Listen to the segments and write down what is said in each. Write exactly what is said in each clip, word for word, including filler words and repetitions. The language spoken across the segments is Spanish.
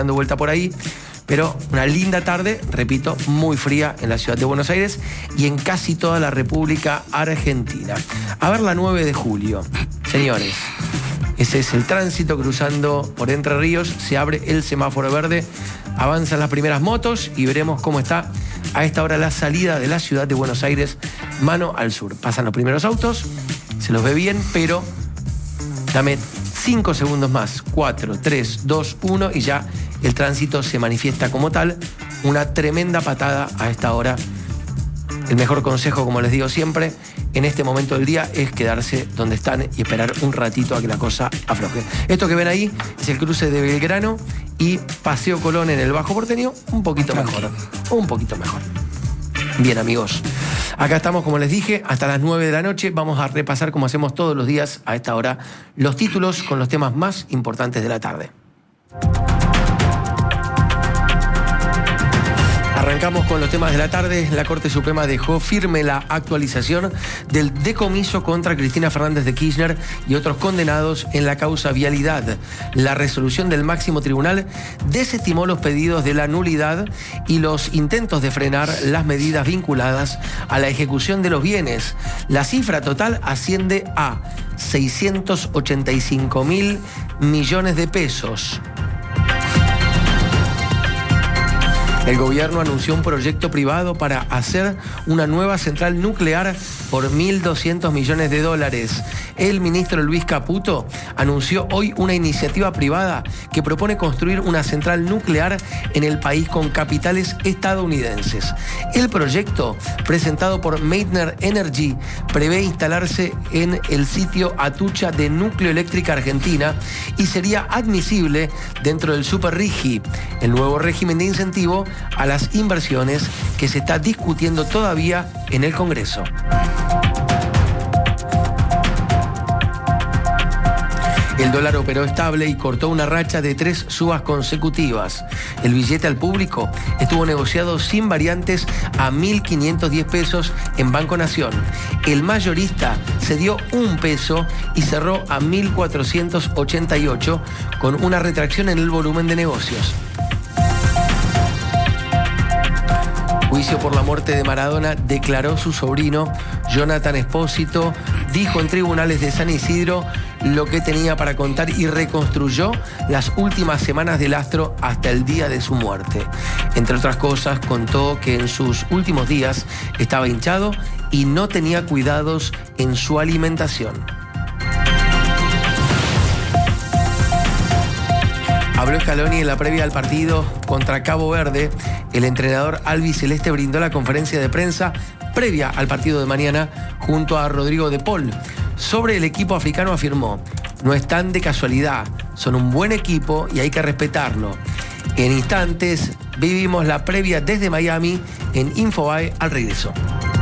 dando vuelta por ahí. Pero una linda tarde, repito, muy fría en la ciudad de Buenos Aires y en casi toda la República Argentina. A ver la nueve de julio. Señores, ese es el tránsito cruzando por Entre Ríos. Se abre el semáforo verde, avanzan las primeras motos y veremos cómo está a esta hora la salida de la ciudad de Buenos Aires, mano al sur. Pasan los primeros autos, se los ve bien, pero dame cinco segundos más. cuatro, tres, dos, uno y ya el tránsito se manifiesta como tal. Una tremenda patada a esta hora. El mejor consejo, como les digo siempre, en este momento del día es quedarse donde están y esperar un ratito a que la cosa afloje. Esto que ven ahí es el cruce de Belgrano y Paseo Colón en el Bajo Porteño, un poquito mejor. Un poquito mejor. Bien, amigos. Acá estamos, como les dije, hasta las nueve de la noche. Vamos a repasar, como hacemos todos los días a esta hora, los títulos con los temas más importantes de la tarde. Arrancamos con los temas de la tarde. La Corte Suprema dejó firme la actualización del decomiso contra Cristina Fernández de Kirchner y otros condenados en la causa Vialidad. La resolución del máximo tribunal desestimó los pedidos de la nulidad y los intentos de frenar las medidas vinculadas a la ejecución de los bienes. La cifra total asciende a seiscientos ochenta y cinco mil millones de pesos. El gobierno anunció un proyecto privado para hacer una nueva central nuclear por mil doscientos millones de dólares. El ministro Luis Caputo anunció hoy una iniciativa privada que propone construir una central nuclear en el país con capitales estadounidenses. El proyecto, presentado por Meitner Energy, prevé instalarse en el sitio Atucha de Nucleoeléctrica Argentina y sería admisible dentro del Superrigi, el nuevo régimen de incentivo a las inversiones que se está discutiendo todavía en el Congreso. El dólar operó estable y cortó una racha de tres subas consecutivas. El billete al público estuvo negociado sin variantes a mil quinientos diez pesos en Banco Nación. El mayorista cedió un peso y cerró a mil cuatrocientos ochenta y ocho con una retracción en el volumen de negocios. Juicio por la muerte de Maradona, declaró su sobrino Jonathan Espósito, dijo en tribunales de San Isidro lo que tenía para contar y reconstruyó las últimas semanas del astro hasta el día de su muerte. Entre otras cosas, contó que en sus últimos días estaba hinchado y no tenía cuidados en su alimentación. Habló Scaloni en la previa al partido contra Cabo Verde. El entrenador albiceleste brindó la conferencia de prensa previa al partido de mañana junto a Rodrigo de Paul. Sobre el equipo africano afirmó: no están de casualidad, son un buen equipo y hay que respetarlo. En instantes vivimos la previa desde Miami en Infobae al regreso.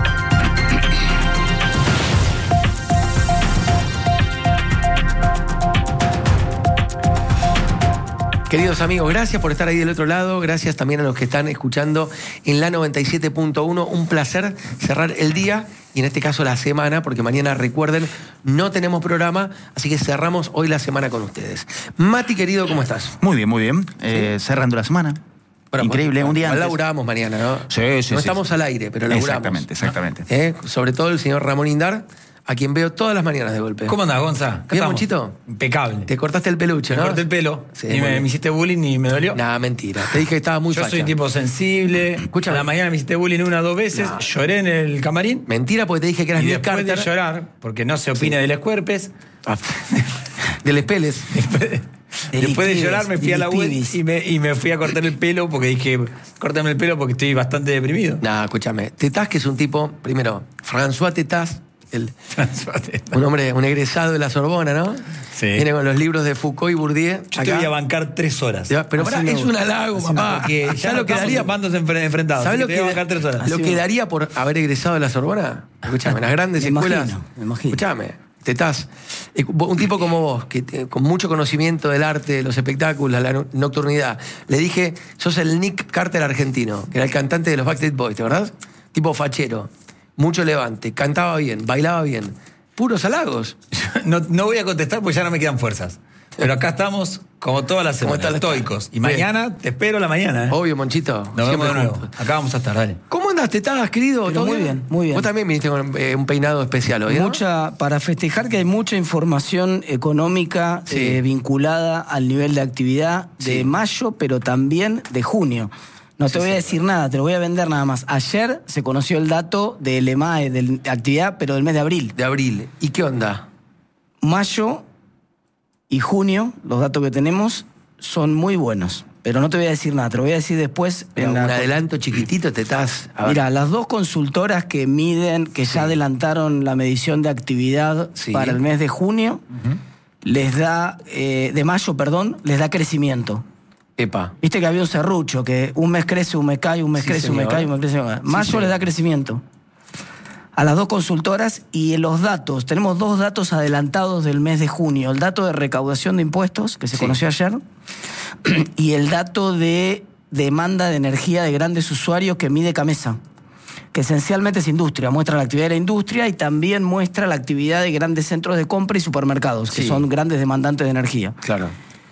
Queridos amigos, gracias por estar ahí del otro lado. Gracias también a los que están escuchando en la noventa y siete punto uno. Un placer cerrar el día y en este caso la semana, porque mañana, recuerden, no tenemos programa, así que cerramos hoy la semana con ustedes. Mati, querido, ¿cómo estás? Muy bien, muy bien. Eh, ¿Sí? Cerrando la semana. Bueno, Increíble, bueno, un día antes. Laburamos mañana, ¿no? Sí, sí, No sí, estamos sí. al aire, pero laburamos. Exactamente, exactamente. ¿Eh? Sobre todo el señor Ramón Indar, a quien veo todas las mañanas de golpe. ¿Cómo andás, Gonza? ¿Bien, Monchito? Impecable. Te cortaste el peluche, ¿no? Me corté el pelo. Sí, y me, me hiciste bullying y me dolió. Nah, mentira. Te dije que estaba muy Yo facha. soy tipo sensible. Escúchame. A la mañana me hiciste bullying una o dos veces. No. Lloré en el camarín. Mentira, porque te dije que eras Y Nick después Carter. de llorar, porque no se opina Sí. de los cuerpes. Ah, de les peles. Después de, después de llorar me fui a la web y me, y me fui a cortar el pelo porque dije, córtame el pelo porque estoy bastante deprimido. Nah, escúchame. Tetaz, que es un tipo, primero, François Tetaz, el, un hombre, un egresado de la Sorbona, ¿no? Sí. Viene con los libros de Foucault y Bourdieu. Yo acá. te voy a bancar tres horas. Pero pará, es un halago, papá. Porque ya lo que daría bandos enfrentados. ¿Sabes lo te que, voy a bancar tres horas. lo que daría por haber egresado de la Sorbona? Escúchame, las grandes me escuelas. Imagino, me imagino. Escúchame, Tetaz, un tipo como vos, que con mucho conocimiento del arte, de los espectáculos, la nocturnidad. Le dije, sos el Nick Carter argentino, que era el cantante de los Backstreet Boys, ¿te acordás? Tipo fachero, mucho levante, cantaba bien, bailaba bien. Puros halagos. No, no voy a contestar porque ya no me quedan fuerzas. Pero acá estamos como todas las semanas, estoicos. Y mañana te espero a la mañana. ¿eh? Obvio, Monchito. Nos vemos de nuevo. Acá vamos a estar, dale. ¿Cómo andas? ¿Te estás, querido? Pero muy bien? bien, muy bien. Vos también viniste con eh, un peinado especial hoy, ¿no? Mucha, para festejar que hay mucha información económica sí. eh, vinculada al nivel de actividad de sí. mayo, pero también de junio. No te sí, voy a decir sí. nada, te lo voy a vender nada más. Ayer se conoció el dato del E M A E, de actividad, pero del mes de abril. De abril. ¿Y qué onda? Mayo y junio, los datos que tenemos, son muy buenos. Pero no te voy a decir nada, te lo voy a decir después. En un la... adelanto chiquitito te estás... Mira, las dos consultoras que miden, que sí. ya adelantaron la medición de actividad sí. para el mes de junio, uh-huh. les da, eh, de mayo, perdón, les da crecimiento. Epa. Viste que había un serrucho, que un mes crece, un mes cae, un mes sí, crece, señor. un mes cae, un mes crece. Un mes... Mayo sí, les da crecimiento. A las dos consultoras, y en los datos, tenemos dos datos adelantados del mes de junio. El dato de recaudación de impuestos, que se sí. conoció ayer, y el dato de demanda de energía de grandes usuarios que mide Camesa, que esencialmente es industria, muestra la actividad de la industria y también muestra la actividad de grandes centros de compra y supermercados, sí. que son grandes demandantes de energía. Claro.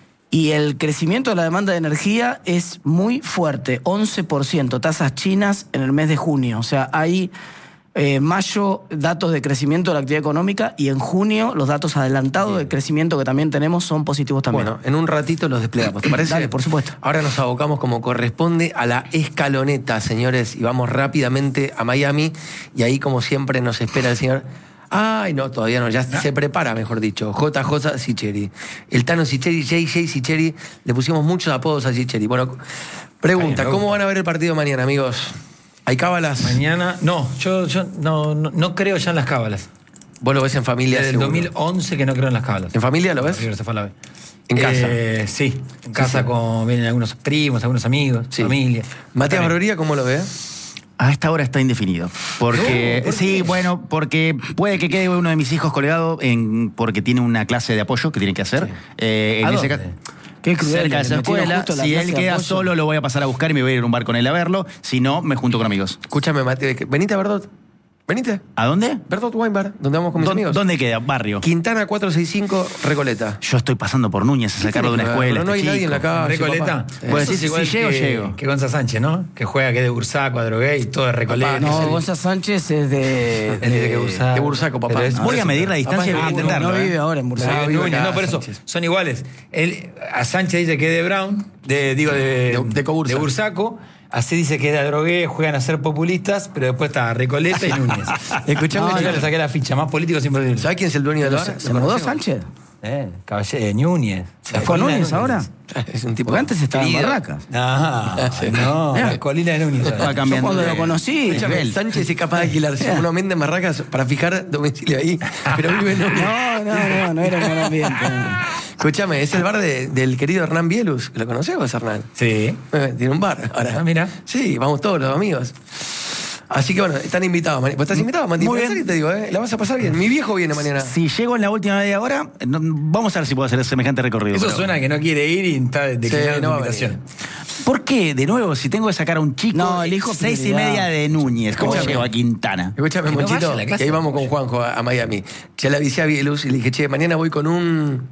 Y el crecimiento de la demanda de energía es muy fuerte, once por ciento, tasas chinas en el mes de junio. O sea, hay... Eh, mayo, datos de crecimiento de la actividad económica, y en junio los datos adelantados Bien. de crecimiento que también tenemos son positivos también. Bueno, en un ratito los desplegamos, ¿te parece? Dale, por supuesto. Ahora nos abocamos como corresponde a la escaloneta, señores, y vamos rápidamente a Miami, y ahí como siempre nos espera el señor... Ay, no, todavía no, ya ¿Ah? se prepara, mejor dicho, J J Sicheri. El Tano Sicheri, J J Sicheri, le pusimos muchos apodos a Sicheri. Bueno, pregunta, Ay, ¿cómo van a ver el partido mañana, amigos? ¿Hay cábalas? Mañana, no, yo, yo no, no, no creo ya en las cábalas. ¿Vos lo ves en familia? Desde el dos mil once que no creo en las cábalas. ¿En familia lo ves? Se fue a la vez. ¿En casa? Eh, sí, en casa sí, sí. con vienen algunos primos, algunos amigos, sí. familia. Matías Barbería, ¿cómo lo ve? A esta hora está indefinido. Porque, no, ¿por sí, bueno, porque puede que quede uno de mis hijos colgado en, porque tiene una clase de apoyo que tiene que hacer. Sí. Eh, en ese caso, Qué cruel, cerca de esa escuela. Si él queda solo, lo voy a pasar a buscar y me voy a ir a un bar con él a verlo. Si no, me junto con amigos. Escúchame, Mate, venite a Verdot. Venite. ¿A dónde? Verdot Wine Bar, donde vamos con mis amigos. ¿Dónde queda? Barrio. Quintana cuatrocientos sesenta y cinco, Recoleta. Yo estoy pasando por Núñez a sacarlo de una escuela. Pero no hay este nadie en la calle. ¿Recoleta? Pues sí, si llego, que, llego. Que Gonza Sánchez, ¿no? Que juega, que es de Bursaco, Adrogué y todo de Recoleta. No, el... Gonza Sánchez es de... Es de, de, Bursaco. de Bursaco, papá. No, voy a medir la distancia y voy a intentarlo. No, no vive ahora en Bursaco. No, vive no por eso, Sánchez. Son iguales. Él, a Sánchez dice que es de Brown, de, digo, de, de, de, de Bursaco. Así dice que es de Adrogué, juegan a ser populistas, pero después está Recoleta y Núñez. Escuchame, no, yo le saqué la ficha, más políticos imposible. ¿Sabes quién es el dueño del bar? ¿Se mudó Sánchez? Eh, caballero, Núñez. ¿Se fue a Núñez ahora? Es un tipo. Porque antes estaba en Barracas. Ah, no, la colina de Núñez. Va cambiando. Yo cuando lo conocí. Escúchame, Sánchez es capaz de alquilarse uno vende en Barracas para fijar domicilio ahí, pero vive en Núñez. No, no, no, no era un buen ambiente. Escúchame, es el bar de, del querido Hernán Bielus. ¿Lo conocés vos, Hernán? Sí. Eh, tiene un bar ahora. Ah, mira. Sí, vamos todos los amigos. Así que bueno, están invitados. ¿Vos estás invitado, Mati? Muy bien. Te digo, ¿eh? La vas a pasar bien. Mi viejo viene mañana. Si llego en la última media hora, no, vamos a ver si puedo hacer semejante recorrido. Eso pero... suena que no quiere ir y está declinando sí, no la invitación. ¿Por qué? De nuevo, si tengo que sacar a un chico, no, el hijo seis y media de Núñez, ¿cómo llego a Quintana? Escúchame, Monchito, no que ahí vamos con Juanjo a, a Miami. Ya le avisé a Bielus y le dije, che, mañana voy con un...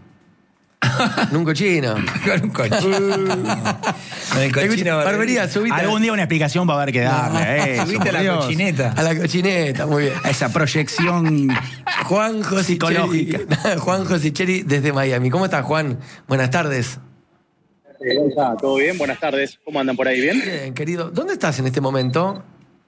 Con un cochino. Con un cochino. Con el cochino. Barbería, subite. Algún día una explicación va a haber que darle. No, eh, subite a la Dios. Cochineta. A la cochineta, muy bien. A esa proyección Juanjo psicológica. Juanjo Sicheri desde Miami. ¿Cómo estás, Juan? Buenas tardes. Eh, ¿Todo bien? Buenas tardes. ¿Cómo andan por ahí? ¿Bien? Bien, querido. ¿Dónde estás en este momento?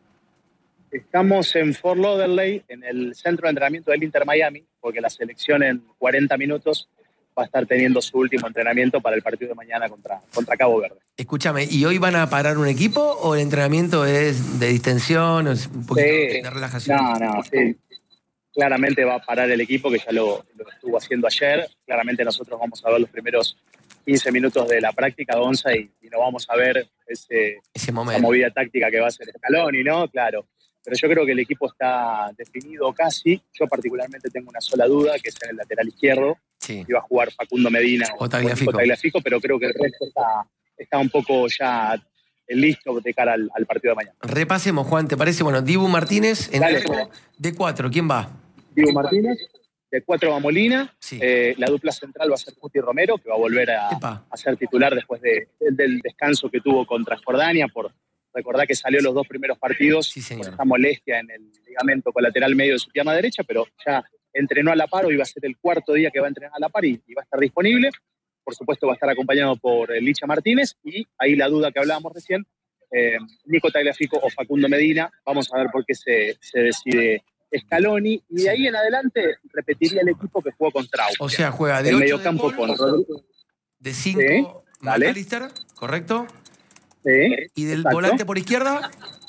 Estamos en Fort Lauderdale, en el centro de entrenamiento del Inter Miami, porque la selección en cuarenta minutos va a estar teniendo su último entrenamiento para el partido de mañana contra, contra Cabo Verde. Escúchame, ¿y hoy van a parar un equipo o el entrenamiento es de distensión o es un poquito sí, de relajación? No, no, sí. Claramente va a parar el equipo, que ya lo, lo estuvo haciendo ayer. Claramente nosotros vamos a ver los primeros quince minutos de la práctica, Gonza, y, y no vamos a ver ese, ese momento. Esa movida táctica que va a hacer Scaloni, ¿no? Claro. Pero yo creo que el equipo está definido casi. Yo particularmente tengo una sola duda, que es en el lateral izquierdo. Sí. Iba a jugar Facundo Medina o Tagliafico, pero creo que el resto está, está un poco ya listo de cara al, al partido de mañana. Repasemos, Juan, ¿te parece? Bueno, Dibu Martínez en el equipo de cuatro. ¿Quién va? Dibu Martínez. de cuatro va Molina, Sí. eh, la dupla central va a ser Cuti Romero, que va a volver a, a ser titular después de, del descanso que tuvo contra Jordania, por recordar que salió los dos primeros partidos Sí, por señor. esta molestia en el ligamento colateral medio de su pierna derecha, pero ya entrenó a la par, hoy va a ser el cuarto día que va a entrenar a la par y, y va a estar disponible. Por supuesto va a estar acompañado por eh, Licha Martínez, y ahí la duda que hablábamos recién, eh, Nico Tagliafico o Facundo Medina. Vamos a ver por qué se, se decide Scaloni, y de ahí en adelante repetiría el equipo que jugó contra Austria. O sea, juega de el ocho de mediocampo Paul, con Rodrigo. de cinco Sí, dale. McAllister, ¿correcto? Sí, Y del exacto. volante por izquierda,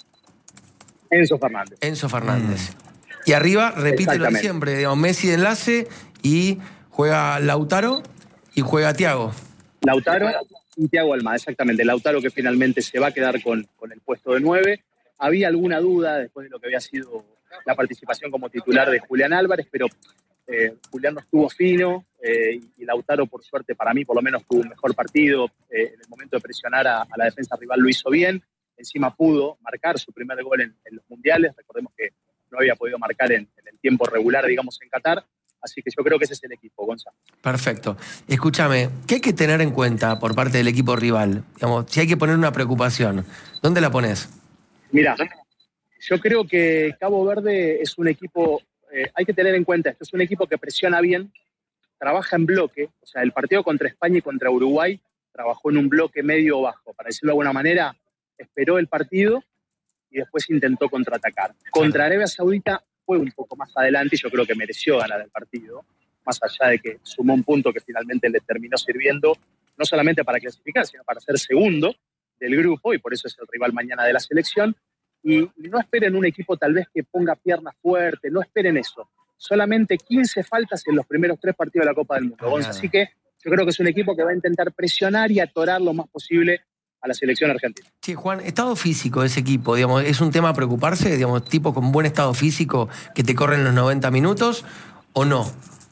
Enzo Fernández. Enzo Fernández. Y arriba, repite lo de Exactamente. siempre, digamos, Messi de enlace, y juega Lautaro y juega Thiago. Lautaro y Thiago Almada, exactamente. Lautaro, que finalmente se va a quedar con, con el puesto de nueve. Había alguna duda después de lo que había sido la participación como titular de Julián Álvarez, pero eh, Julián no estuvo fino, eh, y Lautaro, por suerte, para mí por lo menos tuvo un mejor partido. Eh, en el momento de presionar a, a la defensa rival lo hizo bien. Encima pudo marcar su primer gol en, en los mundiales. Recordemos que no había podido marcar en, en el tiempo regular, digamos, en Qatar. Así que yo creo que ese es el equipo, Gonzalo. Perfecto. Escúchame, ¿qué hay que tener en cuenta por parte del equipo rival? Digamos, si hay que poner una preocupación, ¿dónde la pones? Mira, yo creo que Cabo Verde es un equipo, eh, hay que tener en cuenta esto, es un equipo que presiona bien, trabaja en bloque. O sea, el partido contra España y contra Uruguay trabajó en un bloque medio o bajo. Para decirlo de alguna manera, esperó el partido y después intentó contraatacar. Contra Arabia Saudita fue un poco más adelante y yo creo que mereció ganar el partido, más allá de que sumó un punto que finalmente le terminó sirviendo, no solamente para clasificar, sino para ser segundo del grupo, y por eso es el rival mañana de la selección. Y, y no esperen un equipo tal vez que ponga piernas fuertes, no esperen eso. Solamente quince faltas en los primeros tres partidos de la Copa del Mundo, Gonza. Así que yo creo que es un equipo que va a intentar presionar y atorar lo más posible a la selección argentina. Sí, Juan, estado físico de ese equipo, digamos, ¿es un tema a preocuparse? Digamos, tipo con buen estado físico que te corren los noventa minutos o no?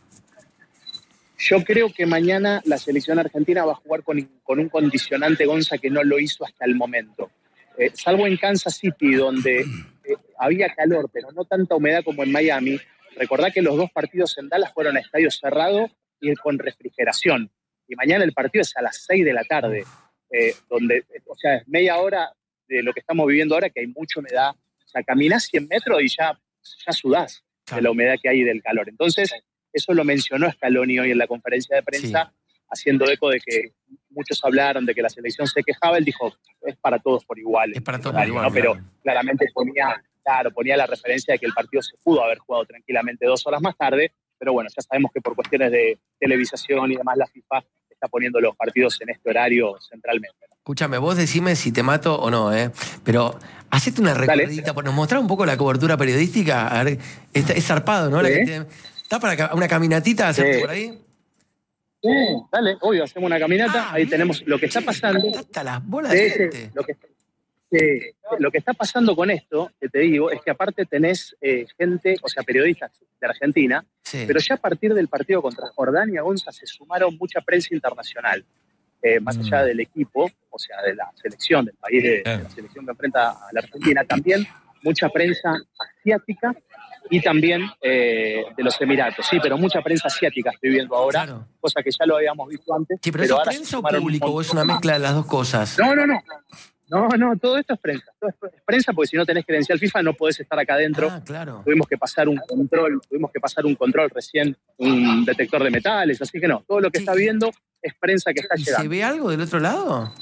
Yo creo que mañana la selección argentina va a jugar con, con un condicionante, Gonza, que no lo hizo hasta el momento. Eh, salvo en Kansas City, donde eh, había calor, pero no tanta humedad como en Miami. Recordá que los dos partidos en Dallas fueron a estadio cerrado y con refrigeración. Y mañana el partido es a las seis de la tarde. Eh, donde, o sea, es media hora de lo que estamos viviendo ahora, que hay mucha humedad. O sea, caminás cien metros y ya, ya sudás de la humedad que hay y del calor. Entonces, eso lo mencionó Scaloni hoy en la conferencia de prensa, sí, haciendo eco de que muchos hablaron de que la selección se quejaba. Él dijo, es para todos por igual. Es para todos por igual, ¿no? claro. Pero claramente ponía, claro, ponía la referencia de que el partido se pudo haber jugado tranquilamente dos horas más tarde, pero bueno, ya sabemos que por cuestiones de televisación y demás la FIFA está poniendo los partidos en este horario centralmente. Escúchame, vos decime si te mato o no, ¿eh? Pero hacete una recorridita, nos mostrá un poco la cobertura periodística. A ver, es, es zarpado, ¿no? ¿Sí? La que te, ¿está para una caminatita hacerte sí. por ahí? Sí, dale, obvio, hacemos una caminata. Ah, ahí bien. tenemos lo que está pasando. Hasta las bolas Sí, de sí, gente. lo que, sí, lo que está pasando con esto, que te digo, es que aparte tenés eh, gente, o sea, periodistas de Argentina, Sí. pero ya a partir del partido contra Jordania, Gonza, se sumaron mucha prensa internacional. Eh, más allá Mm. del equipo, o sea, de la selección, del país, de, de la selección que enfrenta a la Argentina, también mucha prensa asiática y también eh, de los Emiratos. Sí, pero mucha prensa asiática estoy viendo ahora, Claro. cosa que ya lo habíamos visto antes. Sí, pero, pero ¿eso es ahora se prensa o sumaron un público o es una montón más. mezcla de las dos cosas? No, no, no. No, no, todo esto es prensa. Todo es prensa porque si no tenés credencial FIFA no podés estar acá adentro. Ah, claro. Tuvimos que pasar un control, tuvimos que pasar un control recién, un detector de metales, así que no, todo lo que Sí. está viendo es prensa que está ¿Y se llegando. ve algo del otro lado?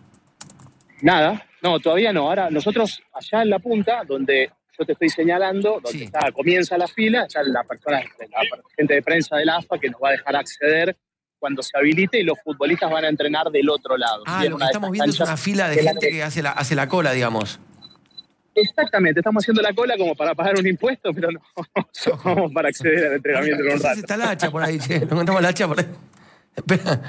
Nada, no, todavía no. Ahora nosotros allá en la punta, donde yo te estoy señalando, donde Sí. está, comienza la fila, ya la persona, la gente de prensa de la A F A que nos va a dejar acceder cuando se habilite y los futbolistas van a entrenar del otro lado. Ah, Y en lo que una de estamos estas viendo es canchas una fila de que la gente que hace la, hace la cola, digamos. Exactamente, estamos haciendo la cola como para pagar un impuesto, pero no, somos para acceder al entrenamiento en un Quizás rato. está la hacha por ahí, che. No encontramos la hacha por ahí. Espera.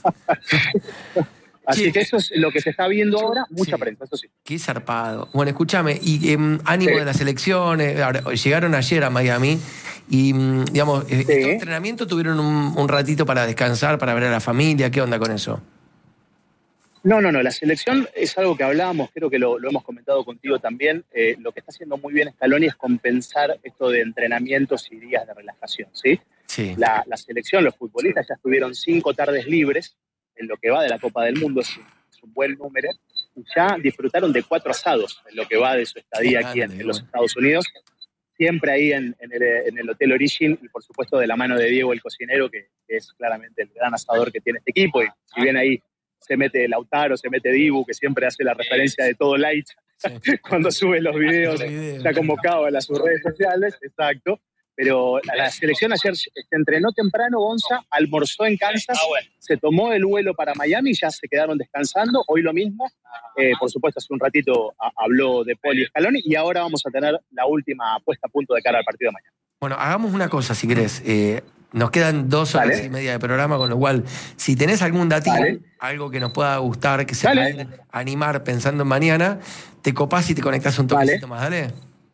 Así Sí. que eso es lo que se está viendo ahora, mucha Sí. prensa, eso sí. Qué zarpado. Bueno, escúchame, y em, ánimo Sí. de las elecciones, ahora, llegaron ayer a Miami y, mm, digamos, eh, Sí. ¿este entrenamiento tuvieron un, un ratito para descansar, para ver a la familia? ¿Qué onda con eso? No, no, no, la selección es algo que hablábamos, creo que lo, lo hemos comentado contigo también. Eh, lo que está haciendo muy bien Scaloni es compensar esto de entrenamientos y días de relajación, ¿sí? Sí. La, la selección, los futbolistas ya estuvieron cinco tardes libres en lo que va de la Copa del Mundo, es un, es un buen número, y ya disfrutaron de cuatro asados en lo que va de su estadía aquí en, en los Estados Unidos, siempre ahí en, en, el, en el Hotel Origin, y por supuesto de la mano de Diego, el cocinero, que, que es claramente el gran asador que tiene este equipo, y si bien ahí se mete Lautaro, se mete Dibu, que siempre hace la referencia de todo light, sí. cuando sube los videos, ya convocado a las sus redes sociales, exacto. Pero la, la selección ayer se entrenó temprano, Gonza, almorzó en Kansas, se tomó el vuelo para Miami y ya se quedaron descansando. Hoy lo mismo. Eh, por supuesto, hace un ratito a, habló de Poli Scaloni y ahora vamos a tener la última puesta a punto de cara al partido de mañana. Bueno, hagamos una cosa, si querés. Eh, nos quedan dos horas Dale. y media de programa, con lo cual, si tenés algún datito, Dale. algo que nos pueda gustar, que se pueda animar pensando en mañana, te copás y te conectás un toquecito más. Dale.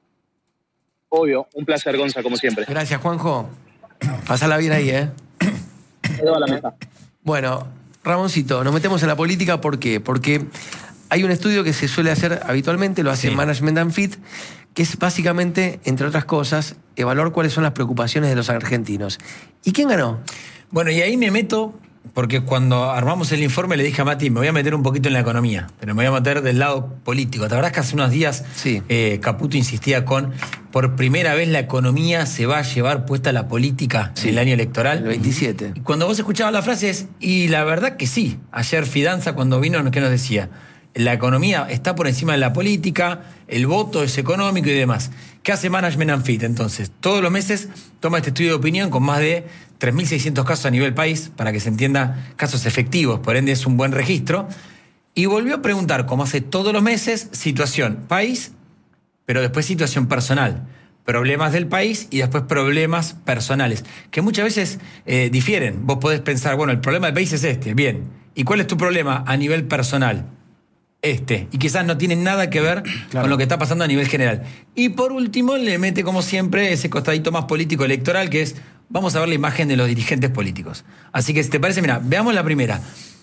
Obvio, un placer, Gonza, como siempre. Gracias, Juanjo. Pasala bien ahí, ¿eh? A la mesa. Bueno, Ramoncito, nos metemos en la política, ¿por qué? Porque hay un estudio que se suele hacer habitualmente, lo hace sí. Management and Fit, que es básicamente, entre otras cosas, evaluar cuáles son las preocupaciones de los argentinos. ¿Y quién ganó? Bueno, y ahí me meto, porque cuando armamos el informe le dije a Mati, me voy a meter un poquito en la economía, pero me voy a meter del lado político. ¿Te acordás que hace unos días sí. eh, Caputo insistía con, por primera vez la economía se va a llevar puesta la política sí. en el año electoral? El veintisiete. Y cuando vos escuchabas la frase es, y la verdad que sí. Ayer Fidanza cuando vino, ¿qué nos decía? La economía está por encima de la política, el voto es económico y demás. ¿Qué hace Management and Fit entonces? Todos los meses toma este estudio de opinión con más de tres mil seiscientos casos a nivel país, para que se entienda, casos efectivos, por ende es un buen registro. Y volvió a preguntar, como hace todos los meses, situación país, pero después situación personal. Problemas del país y después problemas personales, que muchas veces eh, difieren. Vos podés pensar, bueno, el problema del país es este, bien. ¿Y cuál es tu problema a nivel personal? Este, y quizás no tiene nada que ver claro. con lo que está pasando a nivel general. Y por último, le mete, como siempre, ese costadito más político electoral, que es, vamos a ver la imagen de los dirigentes políticos. Así que, si te parece, mira, veamos la primera.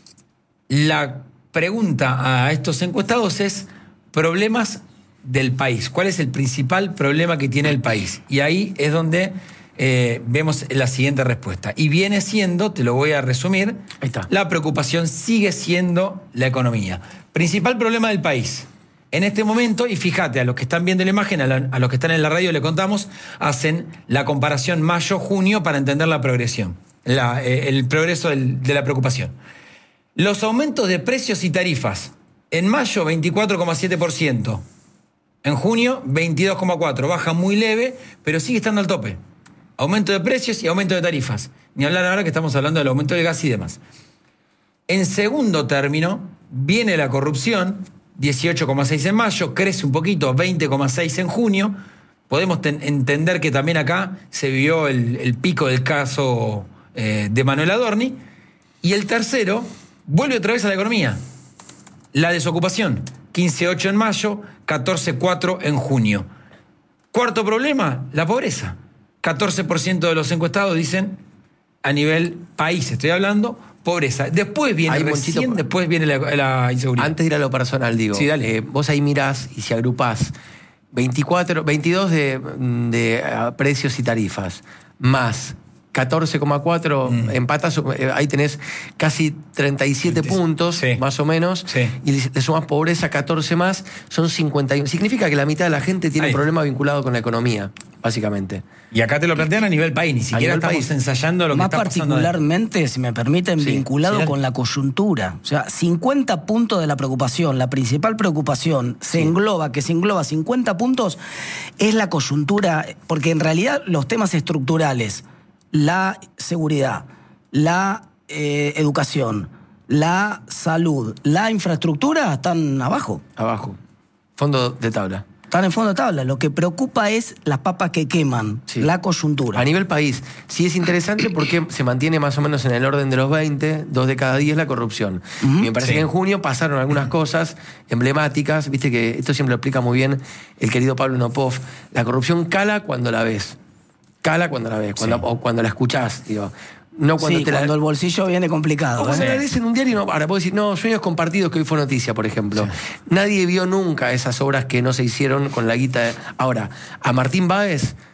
La pregunta a estos encuestados es, problemas del país. ¿Cuál es el principal problema que tiene el país? Y ahí es donde eh, vemos la siguiente respuesta. Y viene siendo, te lo voy a resumir, ahí está. La preocupación sigue siendo la economía. Principal problema del país. En este momento, y fíjate, a los que están viendo la imagen, a, la, a los que están en la radio le contamos, hacen la comparación mayo-junio para entender la progresión, la, eh, el progreso del, de la preocupación. Los aumentos de precios y tarifas. En mayo, veinticuatro coma siete por ciento. En junio, veintidós coma cuatro por ciento. Baja muy leve, pero sigue estando al tope. Aumento de precios y aumento de tarifas. Ni hablar ahora que estamos hablando del aumento del gas y demás. En segundo término, viene la corrupción, dieciocho coma seis en mayo, crece un poquito, veinte coma seis en junio. Podemos ten- entender que también acá se vio el, el pico del caso eh, de Manuel Adorni. Y el tercero, vuelve otra vez a la economía. La desocupación, quince coma ocho en mayo, catorce coma cuatro en junio. Cuarto problema, la pobreza. catorce por ciento de los encuestados dicen, a nivel país estoy hablando, pobreza. Después viene, Ahí, recién Monchito, después viene la, la inseguridad. Antes de ir a lo personal, digo, sí, dale. Eh, vos ahí mirás y si agrupás veinticuatro, veintidós de, de uh, precios y tarifas, más catorce coma cuatro, mm. empatas, eh, ahí tenés casi treinta y siete puntos, sí. más o menos, sí. y le, le sumás pobreza, catorce más, son cincuenta y uno. Significa que la mitad de la gente tiene ahí un problema vinculado con la economía, básicamente. Y acá te lo plantean a nivel país, ni siquiera estamos país. ensayando lo que Más está pasando. Más particularmente, si me permiten, sí, vinculado sí, con la coyuntura. O sea, cincuenta puntos de la preocupación, la principal preocupación, se sí. engloba, que se engloba cincuenta puntos, es la coyuntura, porque en realidad los temas estructurales, la seguridad, la eh, educación, la salud, la infraestructura están abajo. Abajo. Fondo de tabla. Están en fondo de tabla. Lo que preocupa es las papas que queman, sí. la coyuntura. A nivel país, sí es interesante porque se mantiene más o menos en el orden de los veinte, dos de cada diez la corrupción. Uh-huh. Y me parece sí. que en junio pasaron algunas cosas emblemáticas, viste que esto siempre lo explica muy bien el querido Pablo Nopov. La corrupción cala cuando la ves. Cala cuando la ves, cuando, sí. o cuando la escuchás, digo. No cuando sí, te cuando la... el bolsillo viene complicado. O cuando ¿eh? la lees en un diario, no, ahora puedo decir, no, Sueños Compartidos, que hoy fue noticia, por ejemplo. Sí. Nadie vio nunca esas obras que no se hicieron con la guita. De... Ahora, a Martín Báez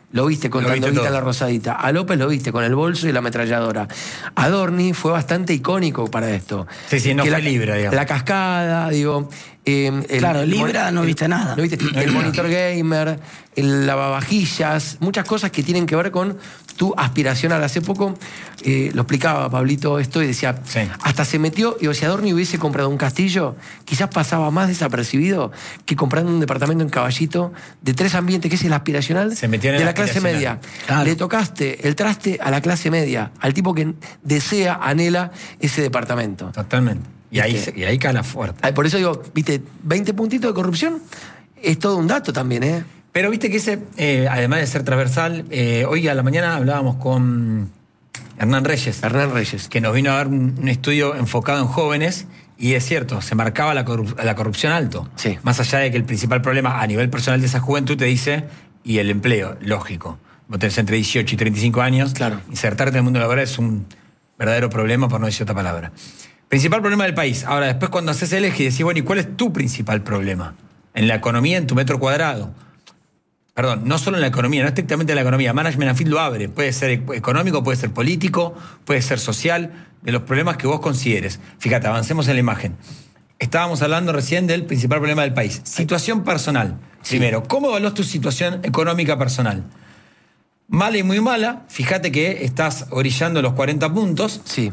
Lo viste contando Vita en la Rosadita. A López lo viste con el bolso y la ametralladora. Adorni fue bastante icónico para esto. Sí, sí, no que fue la, Libra, digamos. La cascada, digo... Eh, el, claro, el, Libra el, no viste nada. No viste, el monitor gamer, el lavavajillas, muchas cosas que tienen que ver con tu aspiracional. Hace poco eh, lo explicaba Pablito esto y decía, sí. hasta se metió, y si Adorni hubiese comprado un castillo, quizás pasaba más desapercibido que comprando un departamento en Caballito de tres ambientes, que es el aspiracional se metió en de el la clase media. Claro. Le tocaste el traste a la clase media, al tipo que desea, anhela ese departamento. Totalmente. Y ahí, y ahí cala fuerte. Por eso digo, viste, veinte puntitos de corrupción es todo un dato también, ¿eh? Pero viste que ese, eh, además de ser transversal, eh, hoy a la mañana hablábamos con Hernán Reyes. Hernán Reyes. Que nos vino a dar un, un estudio enfocado en jóvenes, y es cierto, se marcaba la, corrup- la corrupción alto. Sí. Más allá de que el principal problema a nivel personal de esa juventud te dice, y el empleo, lógico. Vos tenés entre dieciocho y treinta y cinco años, claro. Insertarte en el mundo laboral es un verdadero problema, por no decir otra palabra. Principal problema del país. Ahora, después cuando haces el eje y decís, bueno, ¿y cuál es tu principal problema? En la economía, en tu metro cuadrado. Perdón, no solo en la economía, no estrictamente en la economía. Management and Fit lo abre. Puede ser económico, puede ser político, puede ser social, de los problemas que vos consideres. Fíjate, avancemos en la imagen. Estábamos hablando recién del principal problema del país. Situación personal. Sí. Primero, ¿cómo evaluás tu situación económica personal? Mala y muy mala. Fíjate que estás orillando los cuarenta puntos. Sí.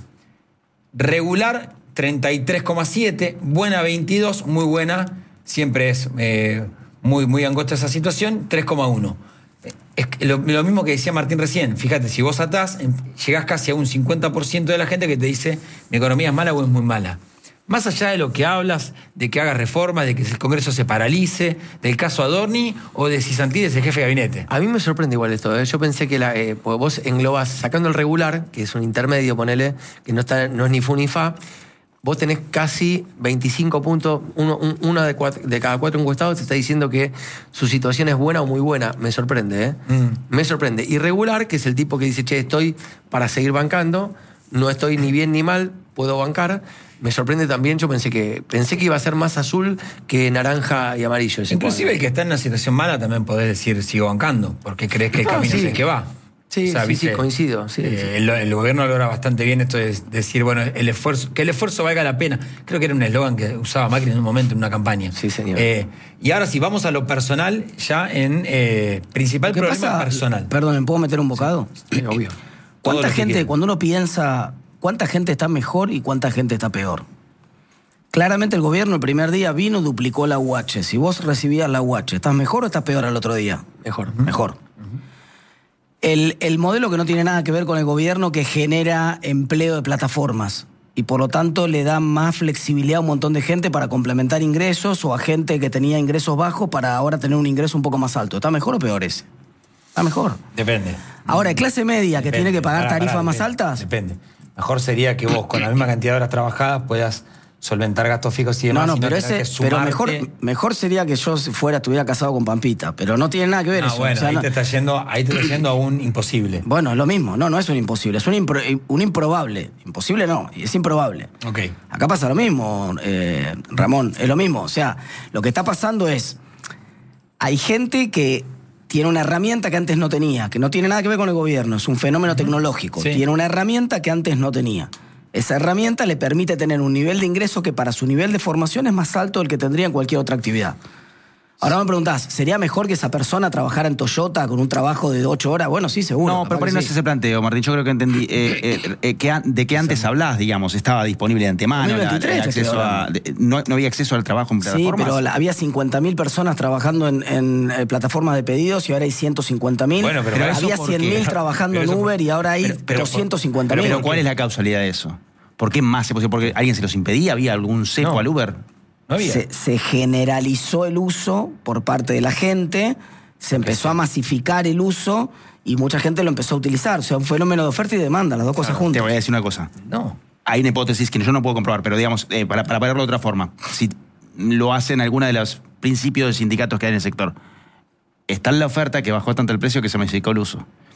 Regular, treinta y tres coma siete. Buena, veintidós. Muy buena. Siempre es eh, muy, muy angosta esa situación. tres coma uno. Es lo, lo mismo que decía Martín recién. Fíjate, si vos atás, llegás casi a un cincuenta por ciento de la gente que te dice mi economía es mala o es muy mala. Más allá de lo que hablas, de que hagas reformas, de que el Congreso se paralice, del caso Adorni o de si Santilli es el jefe de gabinete. A mí me sorprende igual esto. ¿eh? Yo pensé que la, eh, vos englobas, sacando el regular, que es un intermedio, ponele, que no, está, no es ni fu ni fa, vos tenés casi veinticinco puntos, uno, un, una de, cuatro, de cada cuatro encuestados te está diciendo que su situación es buena o muy buena. Me sorprende, ¿eh? Mm. Me sorprende. Irregular, que es el tipo que dice, che, estoy para seguir bancando, no estoy ni bien ni mal, puedo bancar. Me sorprende también, yo pensé que pensé que iba a ser más azul que naranja y amarillo. Ese Inclusive cuadro. El que está en una situación mala también podés decir sigo bancando, porque crees que el no, camino sí. es el que va. Sí, o sea, sí, ¿viste? sí, coincido. Sí, eh, sí. El, el gobierno logra bastante bien esto de decir, bueno, el esfuerzo, que el esfuerzo valga la pena. Creo que era un eslogan que usaba Macri en un momento en una campaña. Sí, señor. Eh, y ahora sí, vamos a lo personal, ya en eh, principal ¿Qué problema pasa? personal. Perdón, ¿me puedo meter un bocado? Sí, obvio. ¿Cuánta gente, quiera. cuando uno piensa, cuánta gente está mejor y cuánta gente está peor? Claramente el gobierno el primer día vino, duplicó la U H. Si vos recibías la U H, ¿estás mejor o estás peor al otro día? Mejor. Mejor. Uh-huh. El, el modelo que no tiene nada que ver con el gobierno, que genera empleo de plataformas y por lo tanto le da más flexibilidad a un montón de gente para complementar ingresos, o a gente que tenía ingresos bajos para ahora tener un ingreso un poco más alto. ¿Está mejor o peor ese? Está mejor. Depende. Ahora, ¿el clase media que Depende. tiene que pagar Pará, tarifas pará, más depende. altas? Depende. Mejor sería que vos, con la misma cantidad de horas trabajadas, puedas solventar gastos fijos y demás. No, no, y pero, tener ese, que pero sumarte. mejor, mejor sería que yo fuera, estuviera casado con Pampita, pero no tiene nada que ver No, eso. bueno, o sea, ahí, no- te está yendo, ahí te está yendo a un imposible. Bueno, es lo mismo, no, no es un imposible, es un, impro- un improbable. Imposible no, es improbable. Ok. Acá pasa lo mismo, eh, Ramón, es lo mismo. O sea, lo que está pasando es, hay gente que tiene una herramienta que antes no tenía, que no tiene nada que ver con el gobierno, es un fenómeno tecnológico. Sí. Tiene una herramienta que antes no tenía. Esa herramienta le permite tener un nivel de ingreso que para su nivel de formación es más alto del que tendría en cualquier otra actividad. Ahora me preguntás, ¿sería mejor que esa persona trabajara en Toyota con un trabajo de ocho horas? Bueno, sí, seguro. No, capaz pero por ahí que no sí. es ese planteo, Martín. Yo creo que entendí. Eh, eh, eh, que an- ¿De qué antes hablás, digamos? Estaba disponible de antemano. dos mil la- veintitrés el te acceso estoy a, de- no, no había acceso al trabajo en Sí, plataformas. pero la- había cincuenta mil personas trabajando en, en, eh, plataformas de pedidos y ahora hay ciento cincuenta mil. Bueno, pero eso había porque- cien mil trabajando pero en eso por- Uber y ahora hay pero- pero- doscientos cincuenta mil. Pero ¿cuál es la causalidad de eso? ¿Por qué más se posible? ¿Porque alguien se los impedía? ¿Había algún cepo No. al Uber? No había. Se, se generalizó el uso por parte de la gente, se empezó a masificar el uso y mucha gente lo empezó a utilizar. O sea, un fenómeno de oferta y demanda, las dos cosas Te juntas. voy a decir una cosa. No. Hay una hipótesis que yo no puedo comprobar, pero digamos, eh, para, para ponerlo de otra forma, si lo hacen alguna de los principios de sindicatos que hay en el sector, está en la oferta que bajó tanto el precio que se masificó el uso.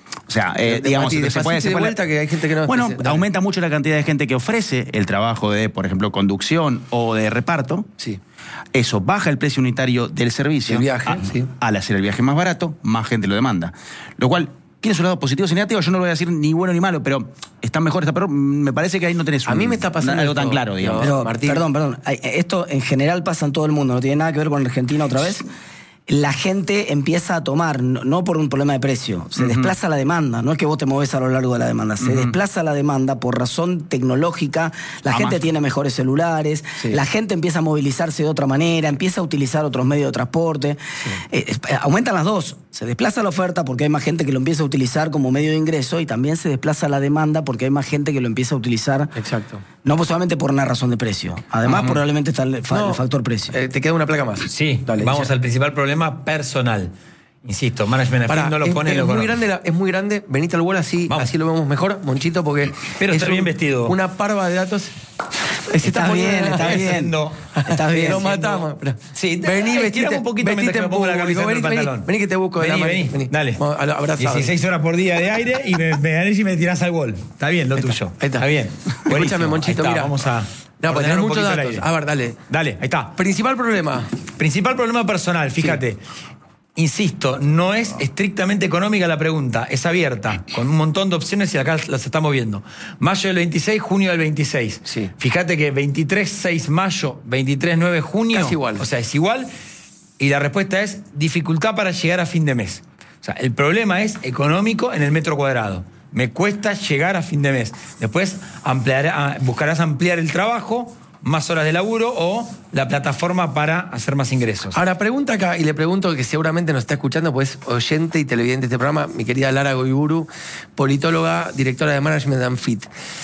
O sea, eh, de, digamos, de se puede, se de puede, vuelta que hay gente que no... Bueno, que se, aumenta mucho la cantidad de gente que ofrece el trabajo de, por ejemplo, conducción o de reparto. Sí. Eso baja el precio unitario del servicio. El viaje, a, sí. Al hacer el viaje más barato, más gente lo demanda. Lo cual tiene su lado positivo y negativo. Yo no lo voy a decir ni bueno ni malo, pero está mejor, está peor. Me parece que ahí no tenés un, a mí me está pasando algo esto, tan claro, digamos. Pero, Martín. perdón, perdón. Esto en general pasa en todo el mundo, no tiene nada que ver con Argentina otra vez. La gente empieza a tomar, no, no por un problema de precio, se uh-huh. desplaza la demanda, no es que vos te moves a lo largo de la demanda, se uh-huh. desplaza la demanda por razón tecnológica, la Amá. gente tiene mejores celulares, sí. la gente empieza a movilizarse de otra manera, empieza a utilizar otros medios de transporte, sí. eh, eh, aumentan las dos, se desplaza la oferta porque hay más gente que lo empieza a utilizar como medio de ingreso y también se desplaza la demanda porque hay más gente que lo empieza a utilizar. Exacto. No solamente por una razón de precio, además uh-huh. probablemente está el, fa- no, el factor precio. Eh, te queda una placa más. Sí, Dale, vamos ya. al principal problema personal. Insisto, Management Pará, no lo es, pone es, lo muy grande la, es muy grande. Venite al vuelo así, así lo vemos mejor, Monchito, porque. Pero está bien vestido. Una parva de datos. Está bien, está bien. Está bien. Lo matamos. Sí, vení, vestite un poquito vestite me pongo la camisa vení, del pantalón. Vení que te busco vení, de la vení, mano. Vení, dale. Abrazado. dieciséis horas por día de aire y me, me ganás y me tirás al gol. Está bien, lo ahí tuyo. Está, ahí está. está bien. Escúchame, Monchito, está, mira. Vamos a. No, pues tenés muchos datos. A ver, dale. Dale, ahí está. Principal problema. Principal problema personal, fíjate. Sí. Insisto, no es estrictamente económica la pregunta, es abierta, con un montón de opciones y acá las estamos viendo. Mayo del veintiséis, junio del veintiséis. Sí. Fíjate que veintitrés seis mayo, veintitrés nueve junio. Casi igual. O sea, es igual. Y la respuesta es dificultad para llegar a fin de mes. O sea, el problema es económico en el metro cuadrado. Me cuesta llegar a fin de mes. Después ampliar, buscarás ampliar el trabajo, más horas de laburo o la plataforma para hacer más ingresos. Ahora, pregunta acá, y le pregunto que seguramente nos está escuchando, pues oyente y televidente de este programa, mi querida Lara Goiburu, politóloga, directora de Management and Fit.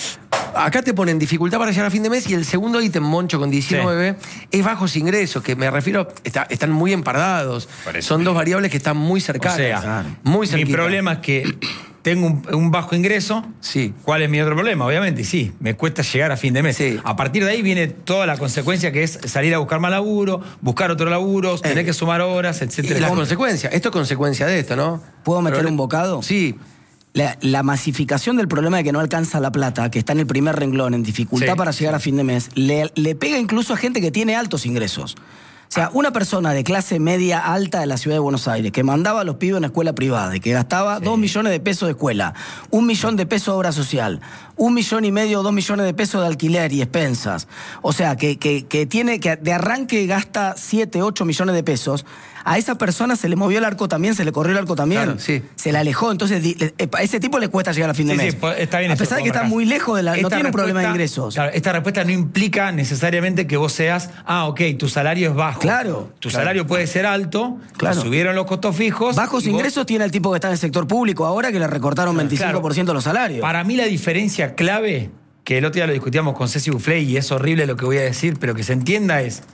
Acá te ponen dificultad para llegar a fin de mes y el segundo ítem, Moncho, con diecinueve, sí. es bajos ingresos, que me refiero, está, están muy empardados. Son dos variables que están muy cercanas. O sea, muy cerquita. Mi problema es que tengo un, un bajo ingreso. Sí. ¿Cuál es mi otro problema? Obviamente, sí, me cuesta llegar a fin de mes. Sí. A partir de ahí viene toda la consecuencia que es salir a buscar más laburo, buscar otro laburo, eh. tener que sumar horas, etcétera. Y las consecuencias. Esto es consecuencia de esto, ¿no? ¿Puedo meter Pero, un bocado? Sí. La, la masificación del problema de que no alcanza la plata, que está en el primer renglón, en dificultad sí. para llegar a fin de mes, le, le pega incluso a gente que tiene altos ingresos. O sea, una persona de clase media alta de la ciudad de Buenos Aires que mandaba a los pibes a una escuela privada y que gastaba sí. dos millones de pesos de escuela, un millón de pesos de obra social, un millón y medio o dos millones de pesos de alquiler y expensas. O sea, que, que, que tiene que de arranque gasta siete, ocho millones de pesos. A esa persona se le movió el arco también, se le corrió el arco también. Claro, sí. Se la alejó. Entonces, a ese tipo le cuesta llegar a fin de sí, mes. Sí, está bien a pesar de que está muy lejos de la... Esta no tiene un problema de ingresos. Claro, esta respuesta no implica necesariamente que vos seas, ah, ok, tu salario es bajo. Claro. Tu claro. salario puede ser alto, claro. subieron los costos fijos. Bajos ingresos vos... tiene el tipo que está en el sector público ahora, que le recortaron veinticinco por ciento claro. los salarios. Para mí la diferencia clave, que el otro día lo discutíamos con Ceci Bufflé y es horrible lo que voy a decir, pero que se entienda es,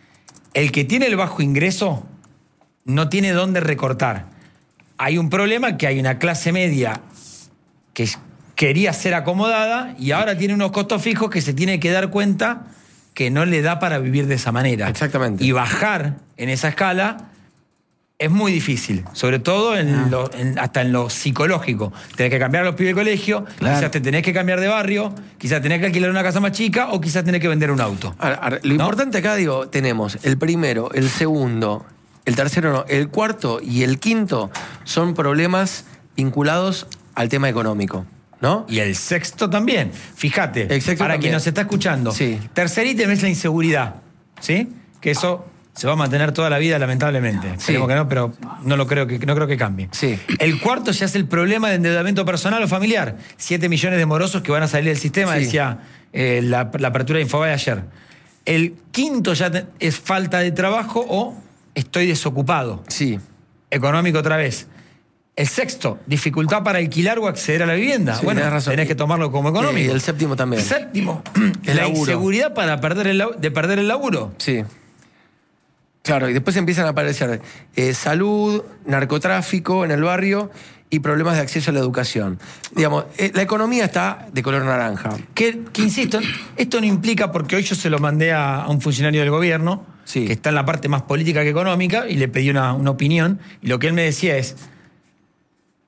el que tiene el bajo ingreso no tiene dónde recortar. Hay un problema que hay una clase media que quería ser acomodada y ahora tiene unos costos fijos que se tiene que dar cuenta que no le da para vivir de esa manera. Exactamente. Y bajar en esa escala es muy difícil, sobre todo en ah. lo, en, hasta en lo psicológico. Tenés que cambiar a los pibes de colegio, claro. quizás te tenés que cambiar de barrio, quizás tenés que alquilar una casa más chica o quizás tenés que vender un auto. Ahora, ahora, lo ¿no? importante acá, digo, tenemos el primero, el segundo... El tercero no, el cuarto y el quinto son problemas vinculados al tema económico, ¿no? Y el sexto también. Fíjate, el sexto para también. quien nos está escuchando. Sí. Tercer ítem es la inseguridad, ¿sí? Que eso se va a mantener toda la vida, lamentablemente. Sí. Esperemos que no, pero no lo creo que, no creo que cambie. Sí. El cuarto ya es el problema de endeudamiento personal o familiar. Siete millones de morosos que van a salir del sistema, sí. decía eh, la, la apertura de Infobae ayer. El quinto ya te, es falta de trabajo o estoy desocupado. Sí. Económico otra vez. El sexto, dificultad para alquilar o acceder a la vivienda. Sí, bueno, tenés razón. tenés que tomarlo como económico. Y el séptimo también. El séptimo, el la laburo. Inseguridad para perder el, de perder el laburo. Sí. Claro, y después empiezan a aparecer eh, salud, narcotráfico en el barrio y problemas de acceso a la educación. Digamos, eh, la economía está de color naranja. Que, que insisto, esto no implica, porque hoy yo se lo mandé a, a un funcionario del gobierno, sí. que está en la parte más política que económica, y le pedí una, una opinión, y lo que él me decía es,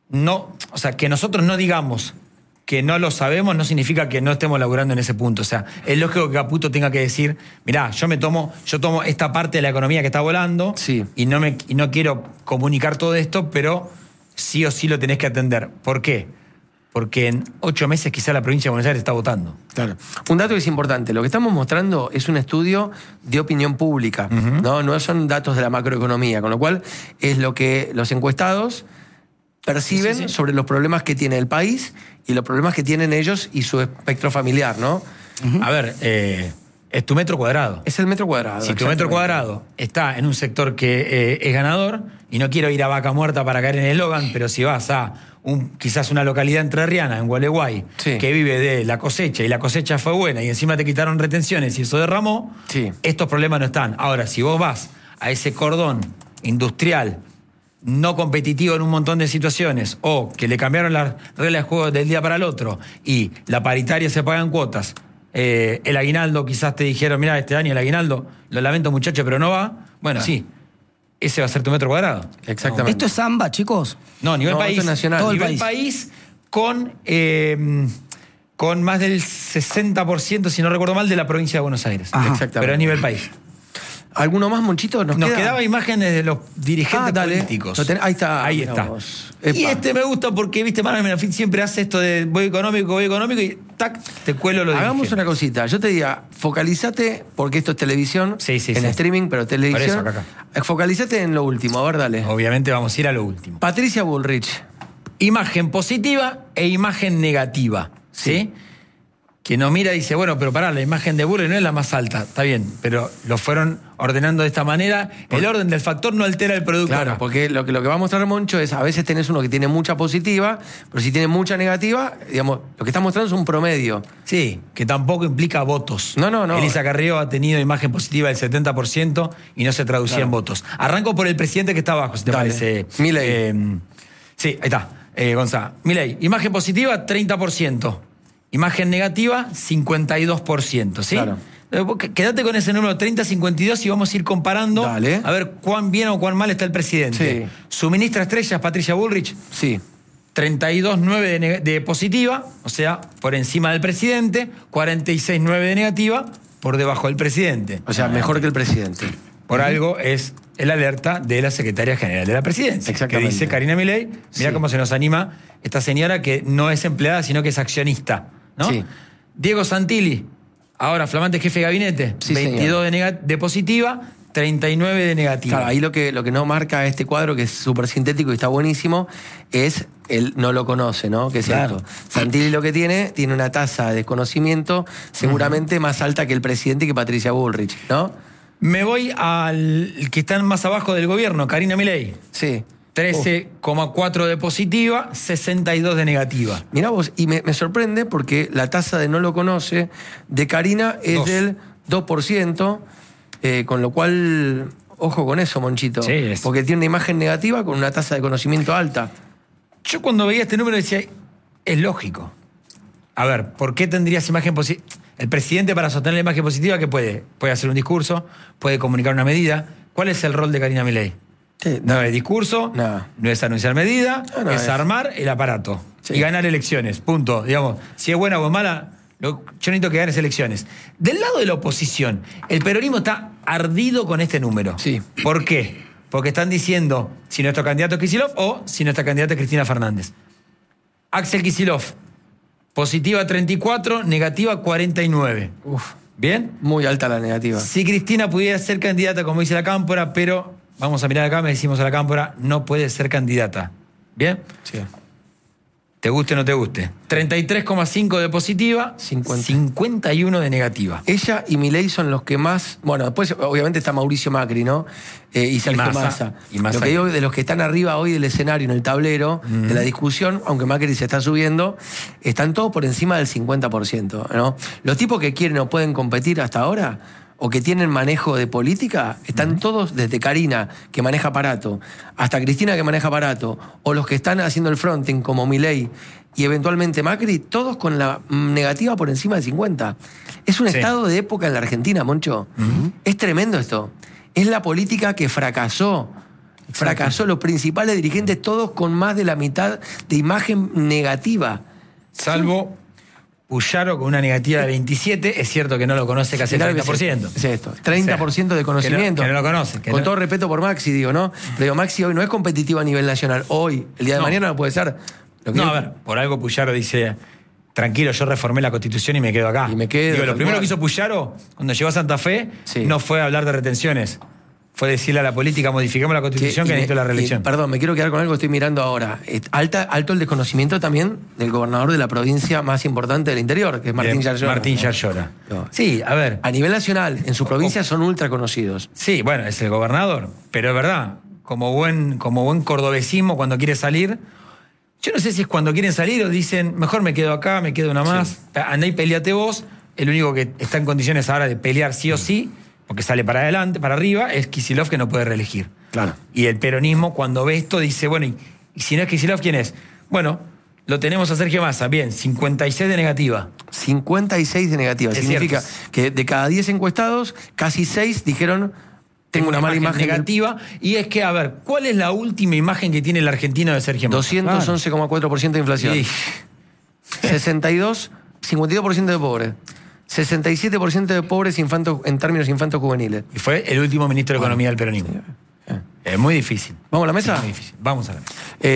no, o sea, que nosotros no digamos que no lo sabemos no significa que no estemos laburando en ese punto. O sea, es lógico que Caputo tenga que decir, mirá, yo me tomo, yo tomo esta parte de la economía que está volando sí. y, no me, y no quiero comunicar todo esto, pero sí o sí lo tenés que atender. ¿Por qué? Porque en ocho meses quizá la provincia de Buenos Aires está votando. Claro. Un dato que es importante. Lo que estamos mostrando es un estudio de opinión pública. Uh-huh. ¿no? no son datos de la macroeconomía. Con lo cual es lo que los encuestados perciben sí, sí, sí. sobre los problemas que tiene el país y los problemas que tienen ellos y su espectro familiar, ¿no? Uh-huh. A ver, eh, es tu metro cuadrado. Es el metro cuadrado. Si tu metro cuadrado está en un sector que eh, es ganador, y no quiero ir a Vaca Muerta para caer en el eslogan, pero si vas a un, quizás una localidad entrerriana, en Gualeguay, sí. que vive de la cosecha, y la cosecha fue buena, y encima te quitaron retenciones y eso derramó, sí. estos problemas no están. Ahora, si vos vas a ese cordón industrial no competitivo en un montón de situaciones, o que le cambiaron las reglas de juego del día para el otro, y la paritaria se paga en cuotas, eh, el aguinaldo quizás te dijeron, mirá, este año el aguinaldo, lo lamento muchacho, pero no va, bueno, ah. sí, ese va a ser tu metro cuadrado. Exactamente. ¿Esto es samba, chicos? No, nivel no, país. Nacional. Todo nivel el país, país con, eh, con más del sesenta por ciento, si no recuerdo mal, de la provincia de Buenos Aires. Ajá. Exactamente. Pero a nivel país. ¿Alguno más, Monchito? Nos, Nos queda? quedaba imágenes de los dirigentes ah, políticos. Ten... Ahí está. Ahí está. Y este me gusta porque, viste, Manuel Menafit siempre hace esto de voy económico, voy económico y tac, te cuelo lo de Hagamos dirigentes. una cosita. Yo te diga, focalizate, porque esto es televisión, sí, sí, en sí. streaming, pero televisión. Por eso, acá. Focalizate en lo último, a ver, dale. Obviamente vamos a ir a lo último. Patricia Bullrich. Imagen positiva e imagen negativa, ¿sí? ¿sí? Que nos mira y dice, bueno, pero pará, la imagen de Bullrich no es la más alta, está bien, pero lo fueron ordenando de esta manera. El orden del factor no altera el producto. Claro, porque lo que, lo que va a mostrar Moncho es, a veces tenés uno que tiene mucha positiva, pero si tiene mucha negativa, digamos, lo que está mostrando es un promedio. Sí, que tampoco implica votos. No, no, no. Elisa Carrió ha tenido imagen positiva del setenta por ciento y no se traducía claro. en votos. Arranco por el presidente que está abajo, si te Dale. parece. Milei. Eh, sí, ahí está, eh, Gonzalo. Milei, imagen positiva, treinta por ciento. Imagen negativa, cincuenta y dos por ciento, ¿sí? Claro. Quédate con ese número treinta cincuenta y dos y vamos a ir comparando Dale. a ver cuán bien o cuán mal está el presidente. Sí. Su ministra estrella es Patricia Bullrich. Sí. treinta y dos coma nueve de, de positiva, o sea, por encima del presidente, cuarenta y seis coma nueve de negativa, por debajo del presidente. O sea, mejor que el presidente. Por algo es el alerta de la secretaria general de la presidencia. Exactamente. Que dice Karina Milei, mira sí. cómo se nos anima esta señora que no es empleada, sino que es accionista, ¿no? Sí. Diego Santilli, ahora flamante jefe de gabinete, sí, veintidós de, neg- de positiva, treinta y nueve de negativa. Claro, ahí lo que, lo que no marca este cuadro, que es súper sintético y está buenísimo, es él no lo conoce, ¿no? Que es claro. esto. Santilli lo que tiene, tiene una tasa de desconocimiento seguramente uh-huh. más alta que el presidente y que Patricia Bullrich, ¿no? Me voy al que están más abajo del gobierno, Karina Milei. Sí. trece coma cuatro de positiva, sesenta y dos de negativa. Mirá vos, y me, me sorprende porque la tasa de no lo conoce de Karina es dos. Del dos por ciento, eh, con lo cual, ojo con eso, Monchito. Sí, es. Porque tiene una imagen negativa con una tasa de conocimiento alta. Yo cuando veía este número decía, es lógico. A ver, ¿por qué tendrías imagen positiva? El presidente, para sostener la imagen positiva, ¿qué puede? Puede hacer un discurso, puede comunicar una medida. ¿Cuál es el rol de Karina Milei? Sí, no. no es discurso, no. no es anunciar medida, no, no es, es armar el aparato sí. y ganar elecciones, punto. Digamos, si es buena o es mala, lo, yo necesito que ganes elecciones. Del lado de la oposición, el peronismo está ardido con este número. Sí. ¿Por qué? Porque están diciendo si nuestro candidato es Kicillof o si nuestra candidata es Cristina Fernández. Axel Kicillof, positiva treinta y cuatro, negativa cuarenta y nueve. Uf, ¿bien? Muy alta la negativa. Si Cristina pudiera ser candidata, como dice la Cámpora, pero vamos a mirar acá, me decimos a la Cámpora, no puede ser candidata. ¿Bien? Sí. ¿Te guste o no te guste? treinta y tres coma cinco de positiva, cincuenta. cincuenta y uno de negativa. Ella y Milei son los que más... Bueno, después obviamente está Mauricio Macri, ¿no? Eh, y Sergio Massa, Massa. Y Massa. Lo que digo de los que están arriba hoy del escenario, en el tablero, mm. de la discusión, aunque Macri se está subiendo, están todos por encima del cincuenta por ciento, ¿no? Los tipos que quieren o pueden competir hasta ahora, o que tienen manejo de política, están uh-huh. todos desde Karina, que maneja aparato, hasta Cristina, que maneja aparato, o los que están haciendo el fronting, como Milei, y eventualmente Macri, todos con la negativa por encima de cincuenta. Es un sí. estado de época en la Argentina, Moncho. Uh-huh. Es tremendo esto. Es la política que fracasó fracasó. Los principales dirigentes, todos con más de la mitad de imagen negativa. Salvo Puyaro con una negativa de veintisiete, es cierto que no lo conoce casi el treinta por ciento. Es esto, treinta por ciento de conocimiento. Que no, que no lo conoce. Que con no... todo respeto por Maxi, digo, ¿no? Pero digo, Maxi hoy no es competitivo a nivel nacional. Hoy, el día de no. mañana no puede ser. Lo que no, yo... a ver, por algo Puyaro dice, tranquilo, yo reformé la Constitución y me quedo acá. Y me quedo. Digo, lo primero cual. que hizo Puyaro, cuando llegó a Santa Fe, sí. no fue hablar de retenciones. Fue decirle a la política, modifiquemos la Constitución que, que necesito la reelección. Y, perdón, me quiero quedar con algo que estoy mirando ahora. Alta, alto el desconocimiento también del gobernador de la provincia más importante del interior, que es Martín Yarlora. Martín Yarlora. No. Sí, a ver. A nivel nacional, en su provincia son ultra conocidos. Sí, bueno, es el gobernador. Pero es verdad, como buen, como buen cordobesismo, cuando quiere salir, yo no sé si es cuando quieren salir o dicen, mejor me quedo acá, me quedo una más. Sí. Andá y peleate vos. El único que está en condiciones ahora de pelear sí o sí, porque sale para adelante, para arriba, es Kicillof, que no puede reelegir. Claro. Y el peronismo, cuando ve esto, dice, bueno, y, y si no es Kicillof, ¿quién es? Bueno, lo tenemos a Sergio Massa, bien, cincuenta y seis de negativa. cincuenta y seis de negativa. Es Significa cierto. que de cada diez encuestados, casi seis dijeron, tengo una, una mala imagen, imagen negativa. Del... Y es que, a ver, ¿cuál es la última imagen que tiene el argentino de Sergio Massa? doscientos once coma cuatro por ciento de inflación. Sí. sesenta y dos, cincuenta y dos por ciento de pobres. sesenta y siete por ciento de pobres infantos, en términos infantos juveniles. Y fue el último ministro de Economía bueno, del peronismo. Sí. Es muy difícil. ¿Vamos a la mesa? Es muy difícil. Vamos a la mesa.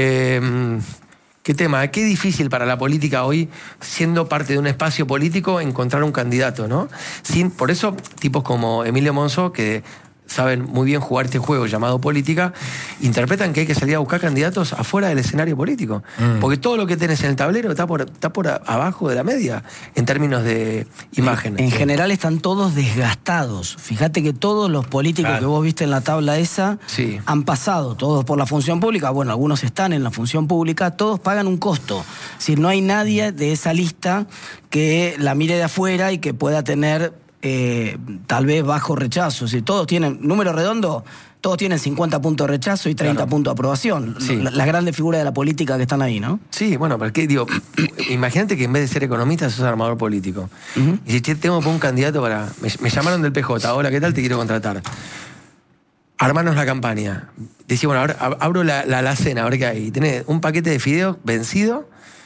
Eh, ¿Qué tema? Qué difícil para la política hoy, siendo parte de un espacio político, encontrar un candidato, ¿no? Sin, por eso, tipos como Emilio Monzó, que saben muy bien jugar este juego llamado política, interpretan que hay que salir a buscar candidatos afuera del escenario político. Mm. Porque todo lo que tenés en el tablero está por, está por abajo de la media en términos de imágenes. En, en general están todos desgastados. Fíjate que todos los políticos claro. que vos viste en la tabla esa sí. han pasado, todos por la función pública. Bueno, algunos están en la función pública, todos pagan un costo. Es decir, no hay nadie de esa lista que la mire de afuera y que pueda tener Eh, tal vez bajo rechazo. Si todos tienen, número redondo, todos tienen cincuenta puntos de rechazo y treinta claro. puntos de aprobación. Sí. Las la grandes figuras de la política que están ahí, ¿no? Sí, bueno, pero qué digo, imagínate que en vez de ser economista sos armador político. Uh-huh. Y si tengo un candidato para. Me, me llamaron del P J, hola, ¿qué tal? Te quiero contratar. Armanos la campaña. Decía, bueno, ahora abro la, la alacena, a ver qué hay. Tenés un paquete de fideos vencido,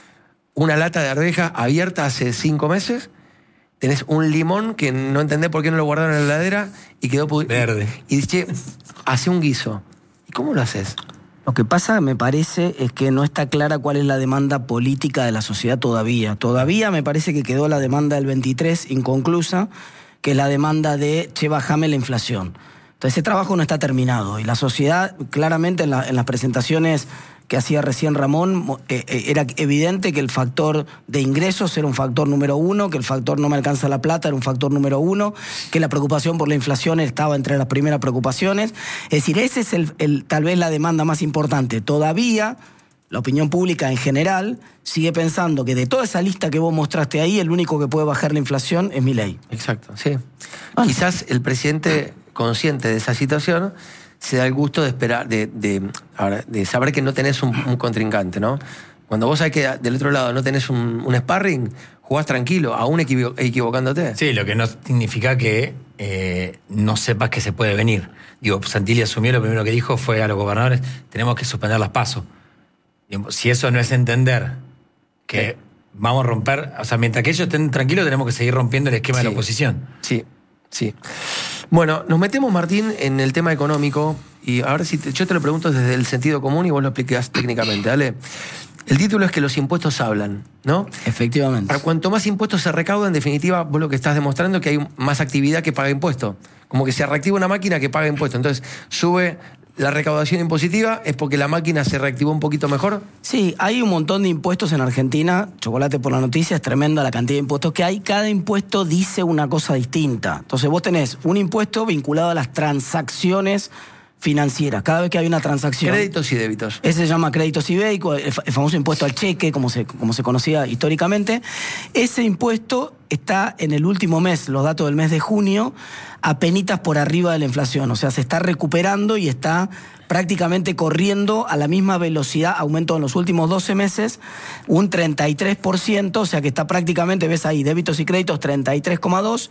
una lata de arveja abierta hace cinco meses. Tenés un limón que no entendés por qué no lo guardaron en la heladera y quedó pud- verde. Y dice, hace un guiso. ¿Y cómo lo haces? Lo que pasa, me parece, es que no está clara cuál es la demanda política de la sociedad todavía. Todavía me parece que quedó la demanda del veintitrés inconclusa, que es la demanda de, che, bajame la inflación. Entonces ese trabajo no está terminado. Y la sociedad, claramente en, la, en las presentaciones que hacía recién Ramón, eh, era evidente que el factor de ingresos era un factor número uno, que el factor no me alcanza la plata era un factor número uno, que la preocupación por la inflación estaba entre las primeras preocupaciones. Es decir, ese es el, el, tal vez la demanda más importante. Todavía la opinión pública en general sigue pensando que de toda esa lista que vos mostraste ahí, el único que puede bajar la inflación es Milei. Exacto, sí. Ah. Quizás el presidente, consciente de esa situación, se da el gusto de esperar, de, de, ahora, de saber que no tenés un, un contrincante, ¿no? Cuando vos sabés que del otro lado no tenés un, un sparring, jugás tranquilo, aún equivo- equivocándote. Sí, lo que no significa que eh, no sepas que se puede venir. Digo, Santilli asumió, lo primero que dijo fue a los gobernadores, tenemos que suspender las PASO. Digo, si eso no es entender que sí. vamos a romper, o sea, mientras que ellos estén tranquilos, tenemos que seguir rompiendo el esquema sí. de la oposición. Sí, sí. Bueno, nos metemos, Martín, en el tema económico y ahora si te, yo te lo pregunto desde el sentido común y vos lo explicás técnicamente, ¿vale? El título es que los impuestos hablan, ¿no? Efectivamente. Para cuanto más impuestos se recaudan, en definitiva, vos lo que estás demostrando es que hay más actividad que paga impuestos. Como que se reactiva una máquina que paga impuestos. Entonces, sube la recaudación impositiva, ¿es porque la máquina se reactivó un poquito mejor? Sí, hay un montón de impuestos en Argentina. Chocolate por la noticia, es tremenda la cantidad de impuestos que hay. Cada impuesto dice una cosa distinta. Entonces vos tenés un impuesto vinculado a las transacciones financieras. Cada vez que hay una transacción... Créditos y débitos. Ese se llama créditos y débitos, el famoso impuesto al cheque, como se, como se conocía históricamente. Ese impuesto está en el último mes, los datos del mes de junio, apenitas por arriba de la inflación. O sea, se está recuperando y está prácticamente corriendo a la misma velocidad, aumento en los últimos doce meses, un treinta y tres por ciento, o sea que está prácticamente, ves ahí, débitos y créditos treinta y tres coma dos,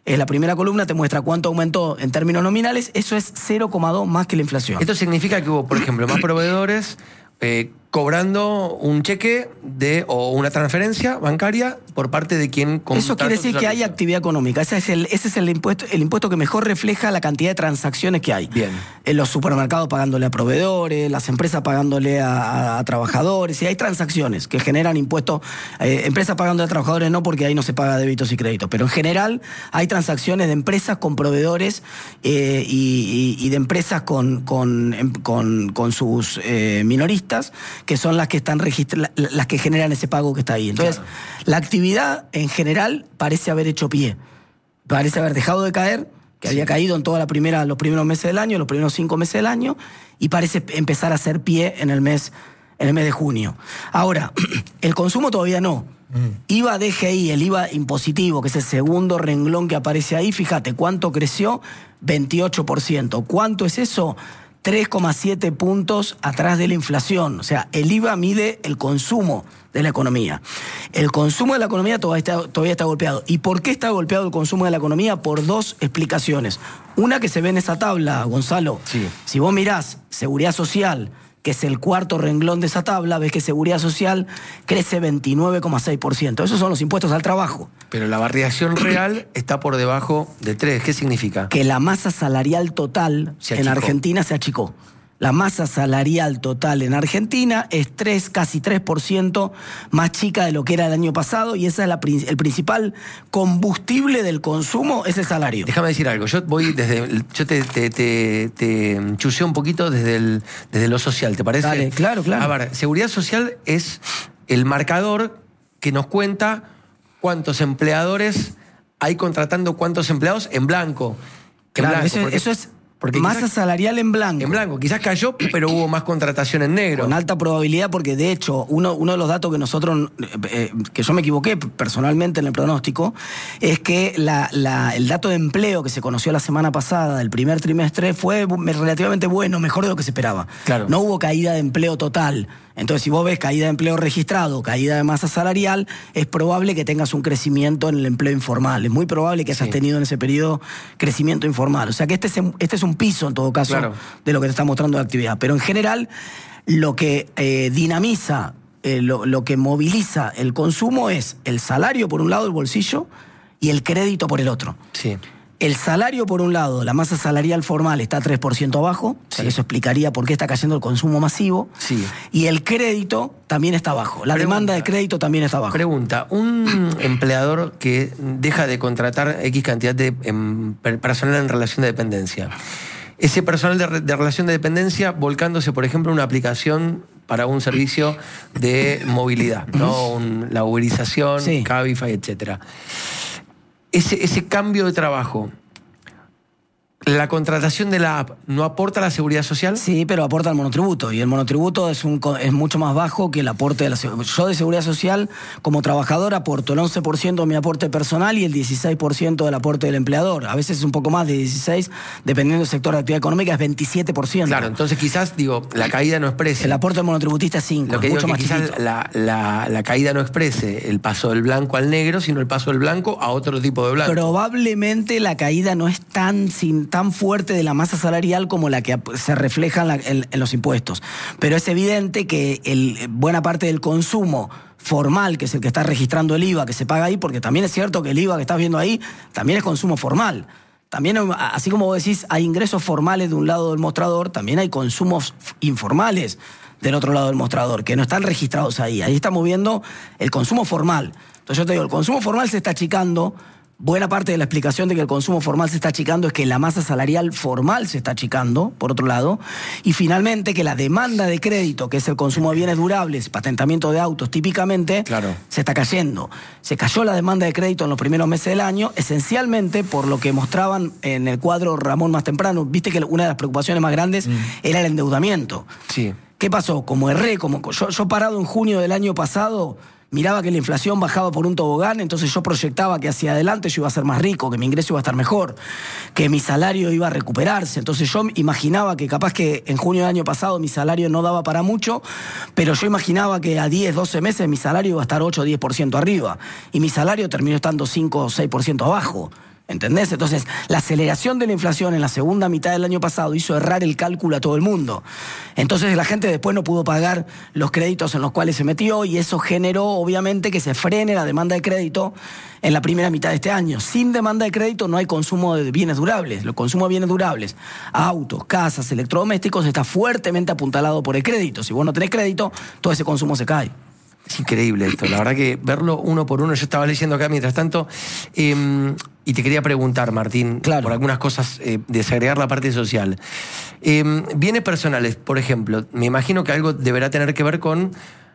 Es la primera columna, te muestra cuánto aumentó en términos nominales, eso es cero coma dos más que la inflación. Esto significa que hubo, por ejemplo, más proveedores eh, cobrando un cheque de, o una transferencia bancaria por parte de quien contrata. Eso quiere decir que hay actividad económica. Ese es, el, ese es el, impuesto, el impuesto que mejor refleja la cantidad de transacciones que hay. Bien. En los supermercados pagándole a proveedores, las empresas pagándole a, a, a trabajadores. Y hay transacciones que generan impuestos. Eh, empresas pagando a trabajadores no, porque ahí no se paga débitos y créditos. Pero en general hay transacciones de empresas con proveedores eh, y, y, y de empresas con, con, con, con sus eh, minoristas, que son las que están registra- las que generan ese pago que está ahí. Entonces, claro, la actividad en general parece haber hecho pie. Parece haber dejado de caer, que sí. había caído en toda la primera, los primeros meses del año, los primeros cinco meses del año, y parece empezar a hacer pie en el mes, en el mes de junio. Ahora, el consumo todavía no. Mm. I V A D G I, el I V A impositivo, que es el segundo renglón que aparece ahí, fíjate, ¿cuánto creció? veintiocho por ciento. ¿Cuánto es eso? tres coma siete puntos atrás de la inflación. O sea, el I V A mide el consumo de la economía. El consumo de la economía todavía está, todavía está golpeado. ¿Y por qué está golpeado el consumo de la economía? Por dos explicaciones. Una que se ve en esa tabla, Gonzalo. Sí. Si vos mirás seguridad social, que es el cuarto renglón de esa tabla, ves que seguridad social crece veintinueve coma seis por ciento. Esos son los impuestos al trabajo. Pero la variación real está por debajo de tres. ¿Qué significa? Que la masa salarial total en Argentina se achicó. La masa salarial total en Argentina es tres, casi tres por ciento más chica de lo que era el año pasado, y ese es la, el principal combustible del consumo, es el salario. Déjame decir algo, yo voy desde el, yo te, te, te, te chuseo un poquito desde, el, desde lo social, ¿te parece? Dale, claro, claro. A ver, seguridad social es el marcador que nos cuenta cuántos empleadores hay contratando cuántos empleados en blanco. En claro, blanco, eso, porque... eso es... Porque masa quizás, salarial en blanco. En blanco. Quizás cayó, pero hubo más contratación en negro. Con alta probabilidad, porque de hecho, uno, uno de los datos que nosotros, eh, que yo me equivoqué personalmente en el pronóstico, es que la, la, el dato de empleo que se conoció la semana pasada, del primer trimestre, fue relativamente bueno, mejor de lo que se esperaba. Claro. No hubo caída de empleo total. Entonces, si vos ves caída de empleo registrado, caída de masa salarial, es probable que tengas un crecimiento en el empleo informal. Es muy probable que hayas sí. tenido en ese periodo crecimiento informal. O sea que este es, este es un piso, en todo caso, claro. de lo que te está mostrando la actividad. Pero en general, lo que eh, dinamiza, eh, lo, lo que moviliza el consumo es el salario por un lado, el bolsillo, y el crédito por el otro. Sí. El salario, por un lado, la masa salarial formal está tres por ciento abajo, sí. o sea, eso explicaría por qué está cayendo el consumo masivo. Sí. Y el crédito también está abajo. La Pregunta. demanda de crédito también está abajo. Pregunta, un empleador que deja de contratar X cantidad de em, personal en relación de dependencia, ese personal de, de relación de dependencia volcándose, por ejemplo, en una aplicación para un servicio de movilidad, ¿no? Un, la uberización, sí. Cabify, etcétera. Ese, ese cambio de trabajo, ¿la contratación de la app no aporta a la seguridad social? Sí, pero aporta al monotributo. Y el monotributo es, un, es mucho más bajo que el aporte de la seguridad. Yo de seguridad social, como trabajador, aporto el once por ciento de mi aporte personal y el dieciséis por ciento del aporte del empleador. A veces es un poco más de dieciséis, dependiendo del sector de actividad económica, es veintisiete por ciento. Claro, entonces quizás, digo, la caída no exprese. El aporte del monotributista es cinco, Lo que es digo mucho que más quizás la, la, la caída no exprese el paso del blanco al negro, sino el paso del blanco a otro tipo de blanco. Probablemente la caída no es tan, sin, tan fuerte de la masa salarial como la que se refleja en, la, en, en los impuestos. Pero es evidente que el, buena parte del consumo formal, que es el que está registrando el I V A, que se paga ahí, porque también es cierto que el I V A que estás viendo ahí también es consumo formal. También, así como vos decís, hay ingresos formales de un lado del mostrador, también hay consumos informales del otro lado del mostrador, que no están registrados ahí. Ahí estamos viendo el consumo formal. Entonces yo te digo, el consumo formal se está achicando. Buena parte de la explicación de que el consumo formal se está achicando es que la masa salarial formal se está achicando, por otro lado, y finalmente que la demanda de crédito, que es el consumo de bienes durables, patentamiento de autos típicamente, claro. se está cayendo. Se cayó la demanda de crédito en los primeros meses del año, esencialmente por lo que mostraban en el cuadro Ramón más temprano. Viste que una de las preocupaciones más grandes mm. era el endeudamiento. Sí. ¿Qué pasó? Como erré, como yo, yo parado en junio del año pasado, miraba que la inflación bajaba por un tobogán, entonces yo proyectaba que hacia adelante yo iba a ser más rico, que mi ingreso iba a estar mejor, que mi salario iba a recuperarse. Entonces yo imaginaba que capaz que en junio del año pasado mi salario no daba para mucho, pero yo imaginaba que a diez, doce meses mi salario iba a estar ocho o diez por ciento arriba. Y mi salario terminó estando cinco o seis por ciento abajo. ¿Entendés? Entonces, la aceleración de la inflación en la segunda mitad del año pasado hizo errar el cálculo a todo el mundo. Entonces, la gente después no pudo pagar los créditos en los cuales se metió y eso generó, obviamente, que se frene la demanda de crédito en la primera mitad de este año. Sin demanda de crédito no hay consumo de bienes durables. El consumo de bienes durables, autos, casas, electrodomésticos, está fuertemente apuntalado por el crédito. Si vos no tenés crédito, todo ese consumo se cae. Es increíble esto, la verdad que verlo uno por uno, yo estaba leyendo acá mientras tanto, eh, y te quería preguntar, Martín, claro. por algunas cosas, eh, desagregar la parte social. Eh, bienes personales, por ejemplo, me imagino que algo deberá tener que ver con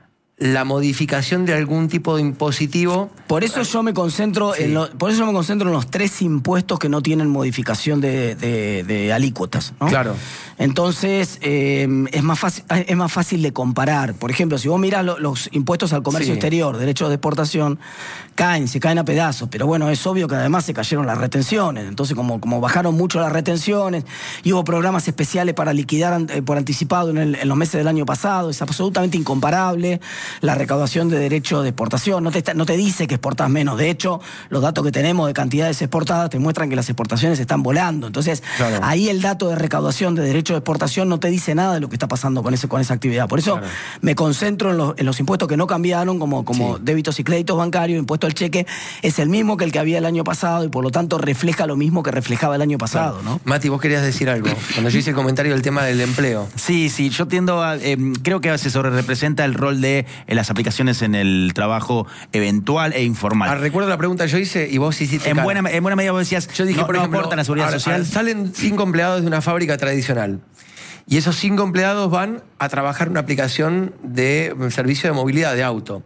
la modificación de algún tipo de impositivo. Por eso yo me concentro, sí. en lo, por eso yo me concentro en los tres impuestos que no tienen modificación de, de, de alícuotas, ¿no? Claro. Entonces, eh, es, más fácil, es más fácil de comparar. Por ejemplo, si vos mirás lo, los impuestos al comercio sí. exterior, derechos de exportación, caen, se caen a pedazos. Pero bueno, es obvio que además se cayeron las retenciones. Entonces, como, como bajaron mucho las retenciones y hubo programas especiales para liquidar eh, por anticipado en, el, en los meses del año pasado, es absolutamente incomparable la recaudación de derechos de exportación. No te, no te dice que exportás menos. De hecho, los datos que tenemos de cantidades exportadas te muestran que las exportaciones están volando. Entonces, claro. ahí el dato de recaudación de derechos de exportación no te dice nada de lo que está pasando con, ese, con esa actividad. Por eso claro. me concentro en los, en los impuestos que no cambiaron, como, como sí. débitos y créditos bancarios. Impuesto al cheque es el mismo que el que había el año pasado y por lo tanto refleja lo mismo que reflejaba el año pasado, claro. ¿no? Mati, vos querías decir algo cuando yo hice el comentario del tema del empleo. Sí, sí, yo tiendo a... Eh, creo que se sobrerepresenta el rol de eh, las aplicaciones en el trabajo eventual e informal. Ah, recuerdo la pregunta que yo hice y vos hiciste en cara. buena En buena medida vos decías, yo dije, no, por no ejemplo, aportan la seguridad ahora, social. Ahora, salen cinco empleados de una fábrica tradicional. Y esos cinco empleados van a trabajar una aplicación de servicio de movilidad de auto.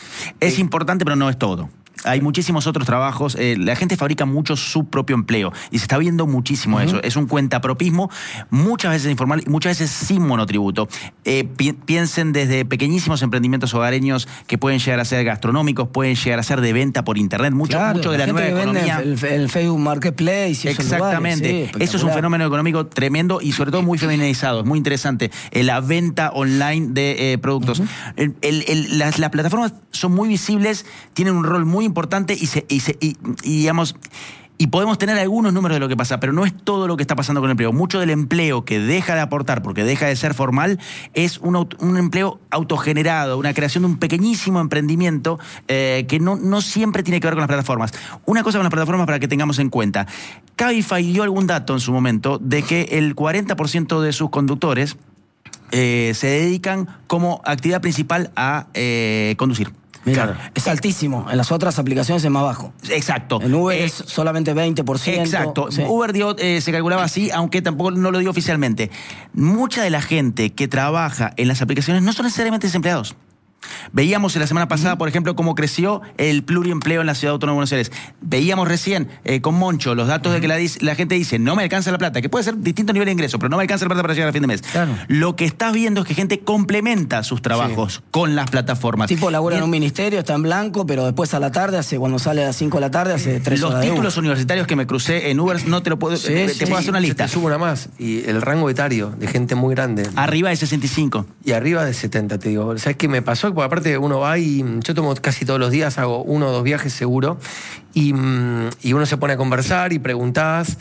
Es eh, importante, pero no es todo. Hay muchísimos otros trabajos. Eh, la gente fabrica mucho su propio empleo y se está viendo muchísimo uh-huh. eso. Es un cuentapropismo, muchas veces informal y muchas veces sin monotributo. Eh, pi- piensen desde pequeñísimos emprendimientos hogareños que pueden llegar a ser gastronómicos, pueden llegar a ser de venta por internet. Mucho, claro, mucho de la, la nueva economía. El, el Facebook Marketplace y exactamente. Lugares, sí, eso es un fenómeno económico tremendo y sobre todo muy feminizado. Es muy interesante. Eh, la venta online de eh, productos. Uh-huh. el, el, el, las, las plataformas son muy visibles, tienen un rol muy importante y, se, y, se, y, y digamos... Y podemos tener algunos números de lo que pasa, pero no es todo lo que está pasando con el empleo. Mucho del empleo que deja de aportar porque deja de ser formal es un, auto, un empleo autogenerado, una creación de un pequeñísimo emprendimiento eh, que no, no siempre tiene que ver con las plataformas. Una cosa con las plataformas para que tengamos en cuenta. Cabify dio algún dato en su momento de que el cuarenta por ciento de sus conductores eh, se dedican como actividad principal a eh, conducir. Mira, claro. es altísimo. En las otras aplicaciones es más bajo. Exacto. En Uber eh, es solamente veinte por ciento. Exacto. Sí. Uber dio, eh, se calculaba así, aunque tampoco no lo dio oficialmente. Mucha de la gente que trabaja en las aplicaciones no son necesariamente desempleados. Veíamos en la semana pasada, por ejemplo, cómo creció el pluriempleo en la Ciudad Autónoma de Buenos Aires. Veíamos recién eh, con Moncho los datos uh-huh. de que la, la gente dice, no me alcanza la plata, que puede ser distinto nivel de ingreso, pero no me alcanza la plata para llegar a fin de mes. Claro. Lo que estás viendo es que gente complementa sus trabajos sí. con las plataformas. Tipo labura en un ministerio, está en blanco, pero después a la tarde, hace cuando sale a las cinco de la tarde, hace tres los horas. Los títulos universitarios que me crucé en Uber, no te lo puedo... Sí, te, sí, te puedo sí. hacer una lista. Yo te subo una más. Y el rango etario de gente muy grande. Arriba de sesenta y cinco. Y arriba de setenta, te digo. ¿Sabes qué me pasó? Porque aparte uno va y yo tomo casi todos los días, hago uno o dos viajes seguro, y, y uno se pone a conversar y preguntás,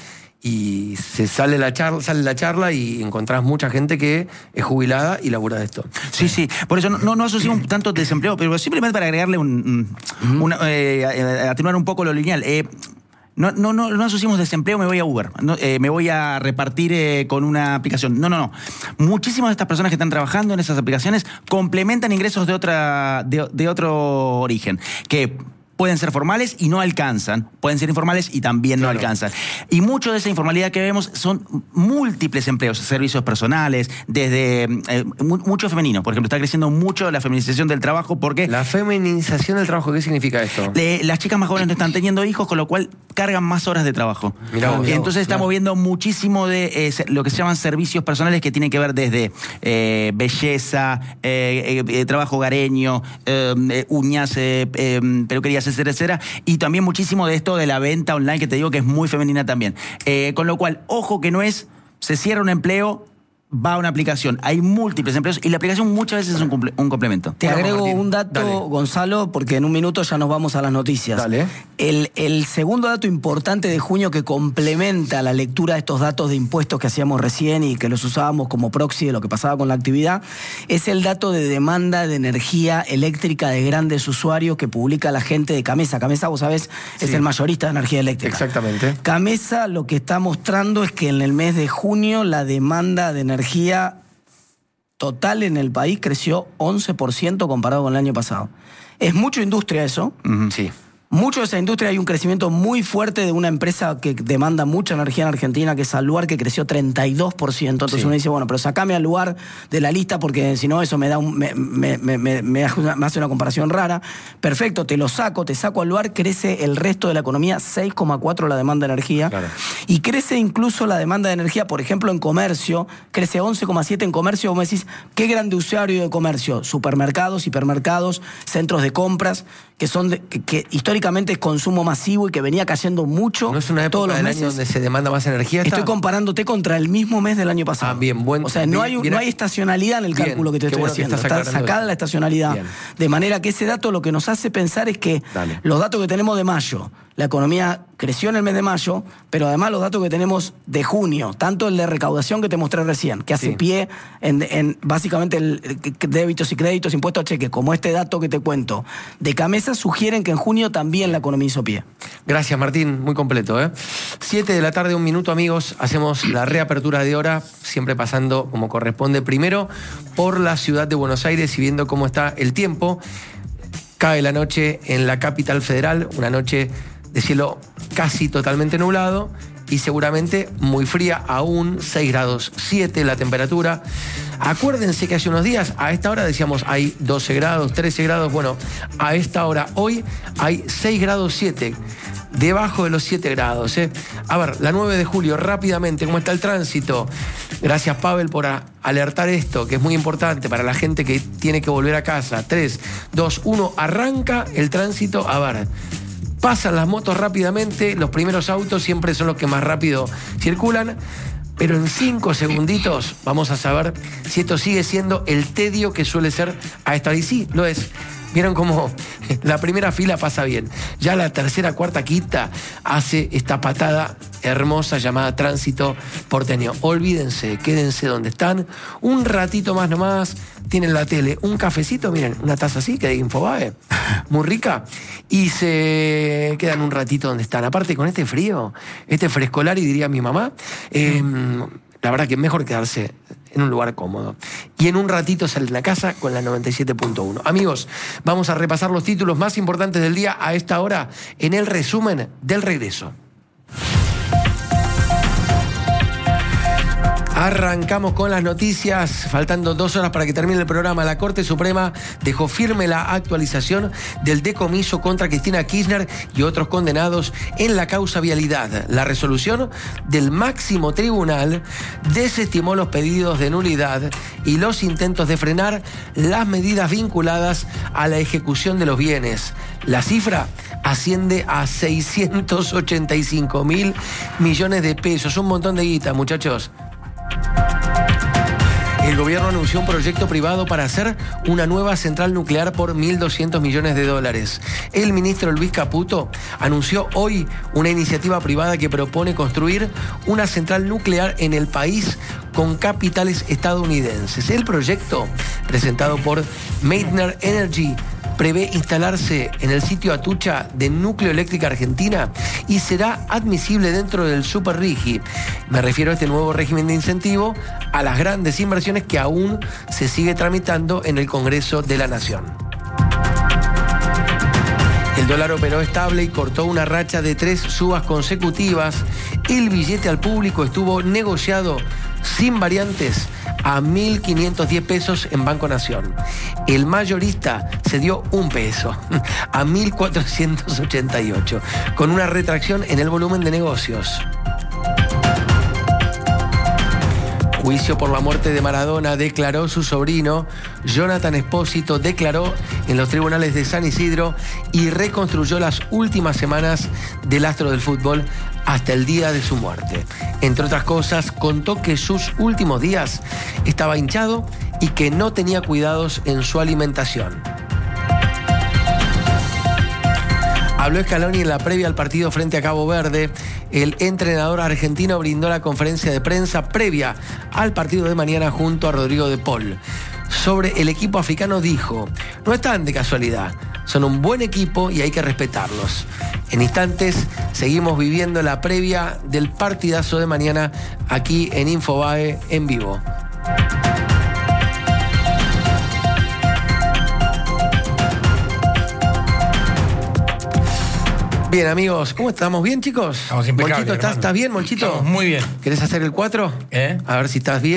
y se sale la charla, sale la charla y encontrás mucha gente que es jubilada y labura de esto. Sí, sí. Por eso no, no asociamos tanto desempleo, pero simplemente para agregarle un, un una, eh, atenuar un poco lo lineal. Eh, No, no, no, no asociamos desempleo, me voy a Uber, no, eh, me voy a repartir eh, con una aplicación. No, no, no. Muchísimas de estas personas que están trabajando en esas aplicaciones complementan ingresos de otra, de, de otro origen, que pueden ser formales y no alcanzan, pueden ser informales y también claro. no alcanzan. Y mucho de esa informalidad que vemos son múltiples empleos, servicios personales, desde eh, mucho femenino. Por ejemplo, está creciendo mucho la feminización del trabajo porque... La feminización del trabajo, ¿qué significa esto? Le, las chicas más jóvenes no están teniendo hijos, con lo cual cargan más horas de trabajo. Mirá vos, y entonces claro. estamos viendo muchísimo de eh, lo que se llaman servicios personales que tienen que ver desde eh, belleza, eh, eh, trabajo hogareño, eh, uñas, eh, eh, peluquerías, etcétera, etcétera, y también muchísimo de esto de la venta online que te digo que es muy femenina también. Eh, con lo cual, ojo que no es, se cierra un empleo, va a una aplicación. Hay múltiples empleos y la aplicación muchas veces es un, cumple, un complemento. Te Bueno, agrego Martín, un dato, dale. Gonzalo, porque en un minuto ya nos vamos a las noticias. Dale. El, el segundo dato importante de junio que complementa la lectura de estos datos de impuestos que hacíamos recién y que los usábamos como proxy de lo que pasaba con la actividad, es el dato de demanda de energía eléctrica de grandes usuarios que publica la gente de Camesa. Camesa, vos sabés, es Sí. el mayorista de energía eléctrica. Exactamente. Camesa lo que está mostrando es que en el mes de junio la demanda de energía total en el país creció once por ciento comparado con el año pasado. Es mucha industria eso. Uh-huh. Sí. Mucho de esa industria, hay un crecimiento muy fuerte de una empresa que demanda mucha energía en Argentina, que es Aluar, que creció treinta y dos por ciento. Entonces Sí. uno dice, bueno, pero sacame al Aluar de la lista porque si no eso me da un, me, me, me, me, me hace una comparación rara. Perfecto, te lo saco, te saco al Aluar, crece el resto de la economía, seis coma cuatro la demanda de energía. Claro. Y crece incluso la demanda de energía, por ejemplo, en comercio, crece once coma siete en comercio. Vos me decís, ¿qué grande usuario de comercio? Supermercados, hipermercados, centros de compras, que son de, que, que históricamente es consumo masivo y que venía cayendo mucho. ¿No es una todos época los del meses. año donde se demanda más energía? Estoy esta? comparándote contra el mismo mes del año pasado. Ah, bien, buen- O sea, no bien, hay, bien. no hay estacionalidad en el Bien, cálculo que te qué estoy bueno que haciendo. estás Está aclarando sacada eso. la estacionalidad. Bien. De manera que ese dato lo que nos hace pensar es que Dale. los datos que tenemos de mayo, la economía creció en el mes de mayo, pero además los datos que tenemos de junio, tanto el de recaudación que te mostré recién, que hace Sí. pie en, en básicamente el, el débitos y créditos, impuestos a cheque, como este dato que te cuento, de Camesa, sugieren que en junio también la economía hizo pie. Gracias, Martín, muy completo, ¿eh? Siete de la tarde, un minuto, amigos. Hacemos la reapertura de hora, siempre pasando como corresponde, primero por la ciudad de Buenos Aires y viendo cómo está el tiempo. Cae la noche en la capital federal, una noche de cielo casi totalmente nublado y seguramente muy fría, aún seis grados siete la temperatura. Acuérdense que hace unos días, a esta hora decíamos hay doce grados, trece grados, bueno, a esta hora hoy hay seis grados siete, debajo de los siete grados. ¿eh? A ver, la nueve de julio, rápidamente, ¿cómo está el tránsito? Gracias, Pavel, por a- alertar esto, que es muy importante para la gente que tiene que volver a casa. tres, dos, uno, arranca el tránsito. A ver, pasan las motos rápidamente, los primeros autos siempre son los que más rápido circulan, pero en cinco segunditos vamos a saber si esto sigue siendo el tedio que suele ser a esta hora. Y sí, lo es. Vieron cómo la primera fila pasa bien. Ya la tercera, cuarta, quinta hace esta patada hermosa llamada tránsito porteño. Olvídense, quédense donde están. Un ratito más nomás. Tienen la tele, un cafecito, miren, una taza así que de Infobae, muy rica. Y se quedan un ratito donde están. Aparte, con este frío, este frescolar, y diría mi mamá, eh, la verdad que es mejor quedarse en un lugar cómodo. Y en un ratito salen a casa con la noventa y siete punto uno. Amigos, vamos a repasar los títulos más importantes del día a esta hora en el resumen del regreso. Arrancamos con las noticias, faltando dos horas para que termine el programa. La Corte Suprema dejó firme la actualización del decomiso contra Cristina Kirchner y otros condenados en la causa vialidad. La resolución del máximo tribunal desestimó los pedidos de nulidad y los intentos de frenar las medidas vinculadas a la ejecución de los bienes. La cifra asciende a seiscientos ochenta y cinco mil millones de pesos. Un montón de guita, muchachos. El gobierno anunció un proyecto privado para hacer una nueva central nuclear por mil doscientos millones de dólares. El ministro Luis Caputo anunció hoy una iniciativa privada que propone construir una central nuclear en el país con capitales estadounidenses. El proyecto, presentado por Meitner Energy, prevé instalarse en el sitio Atucha de Núcleo Eléctrica Argentina y será admisible dentro del Super RIGI. Me refiero a este nuevo régimen de incentivo a las grandes inversiones que aún se sigue tramitando en el Congreso de la Nación. El dólar operó estable y cortó una racha de tres subas consecutivas. El billete al público estuvo negociado sin variantes a mil quinientos diez pesos en Banco Nación. El mayorista se dio un peso a mil cuatrocientos ochenta y ocho, con una retracción en el volumen de negocios. Juicio por la muerte de Maradona, declaró su sobrino. Jonathan Espósito declaró en los tribunales de San Isidro y reconstruyó las últimas semanas del astro del fútbol hasta el día de su muerte. Entre otras cosas, contó que sus últimos días estaba hinchado y que no tenía cuidados en su alimentación. Habló Scaloni en la previa al partido frente a Cabo Verde. El entrenador argentino brindó la conferencia de prensa previa al partido de mañana junto a Rodrigo de Paul. Sobre el equipo africano dijo: no están de casualidad, son un buen equipo y hay que respetarlos. En instantes seguimos viviendo la previa del partidazo de mañana aquí en Infobae en vivo. Bien, amigos, ¿cómo estamos? ¿Bien, chicos? Estamos impecables, Monchito, ¿estás, hermano. ¿estás bien, Monchito? Estamos muy bien. ¿Querés hacer el cuatro? ¿Eh? A ver si estás bien.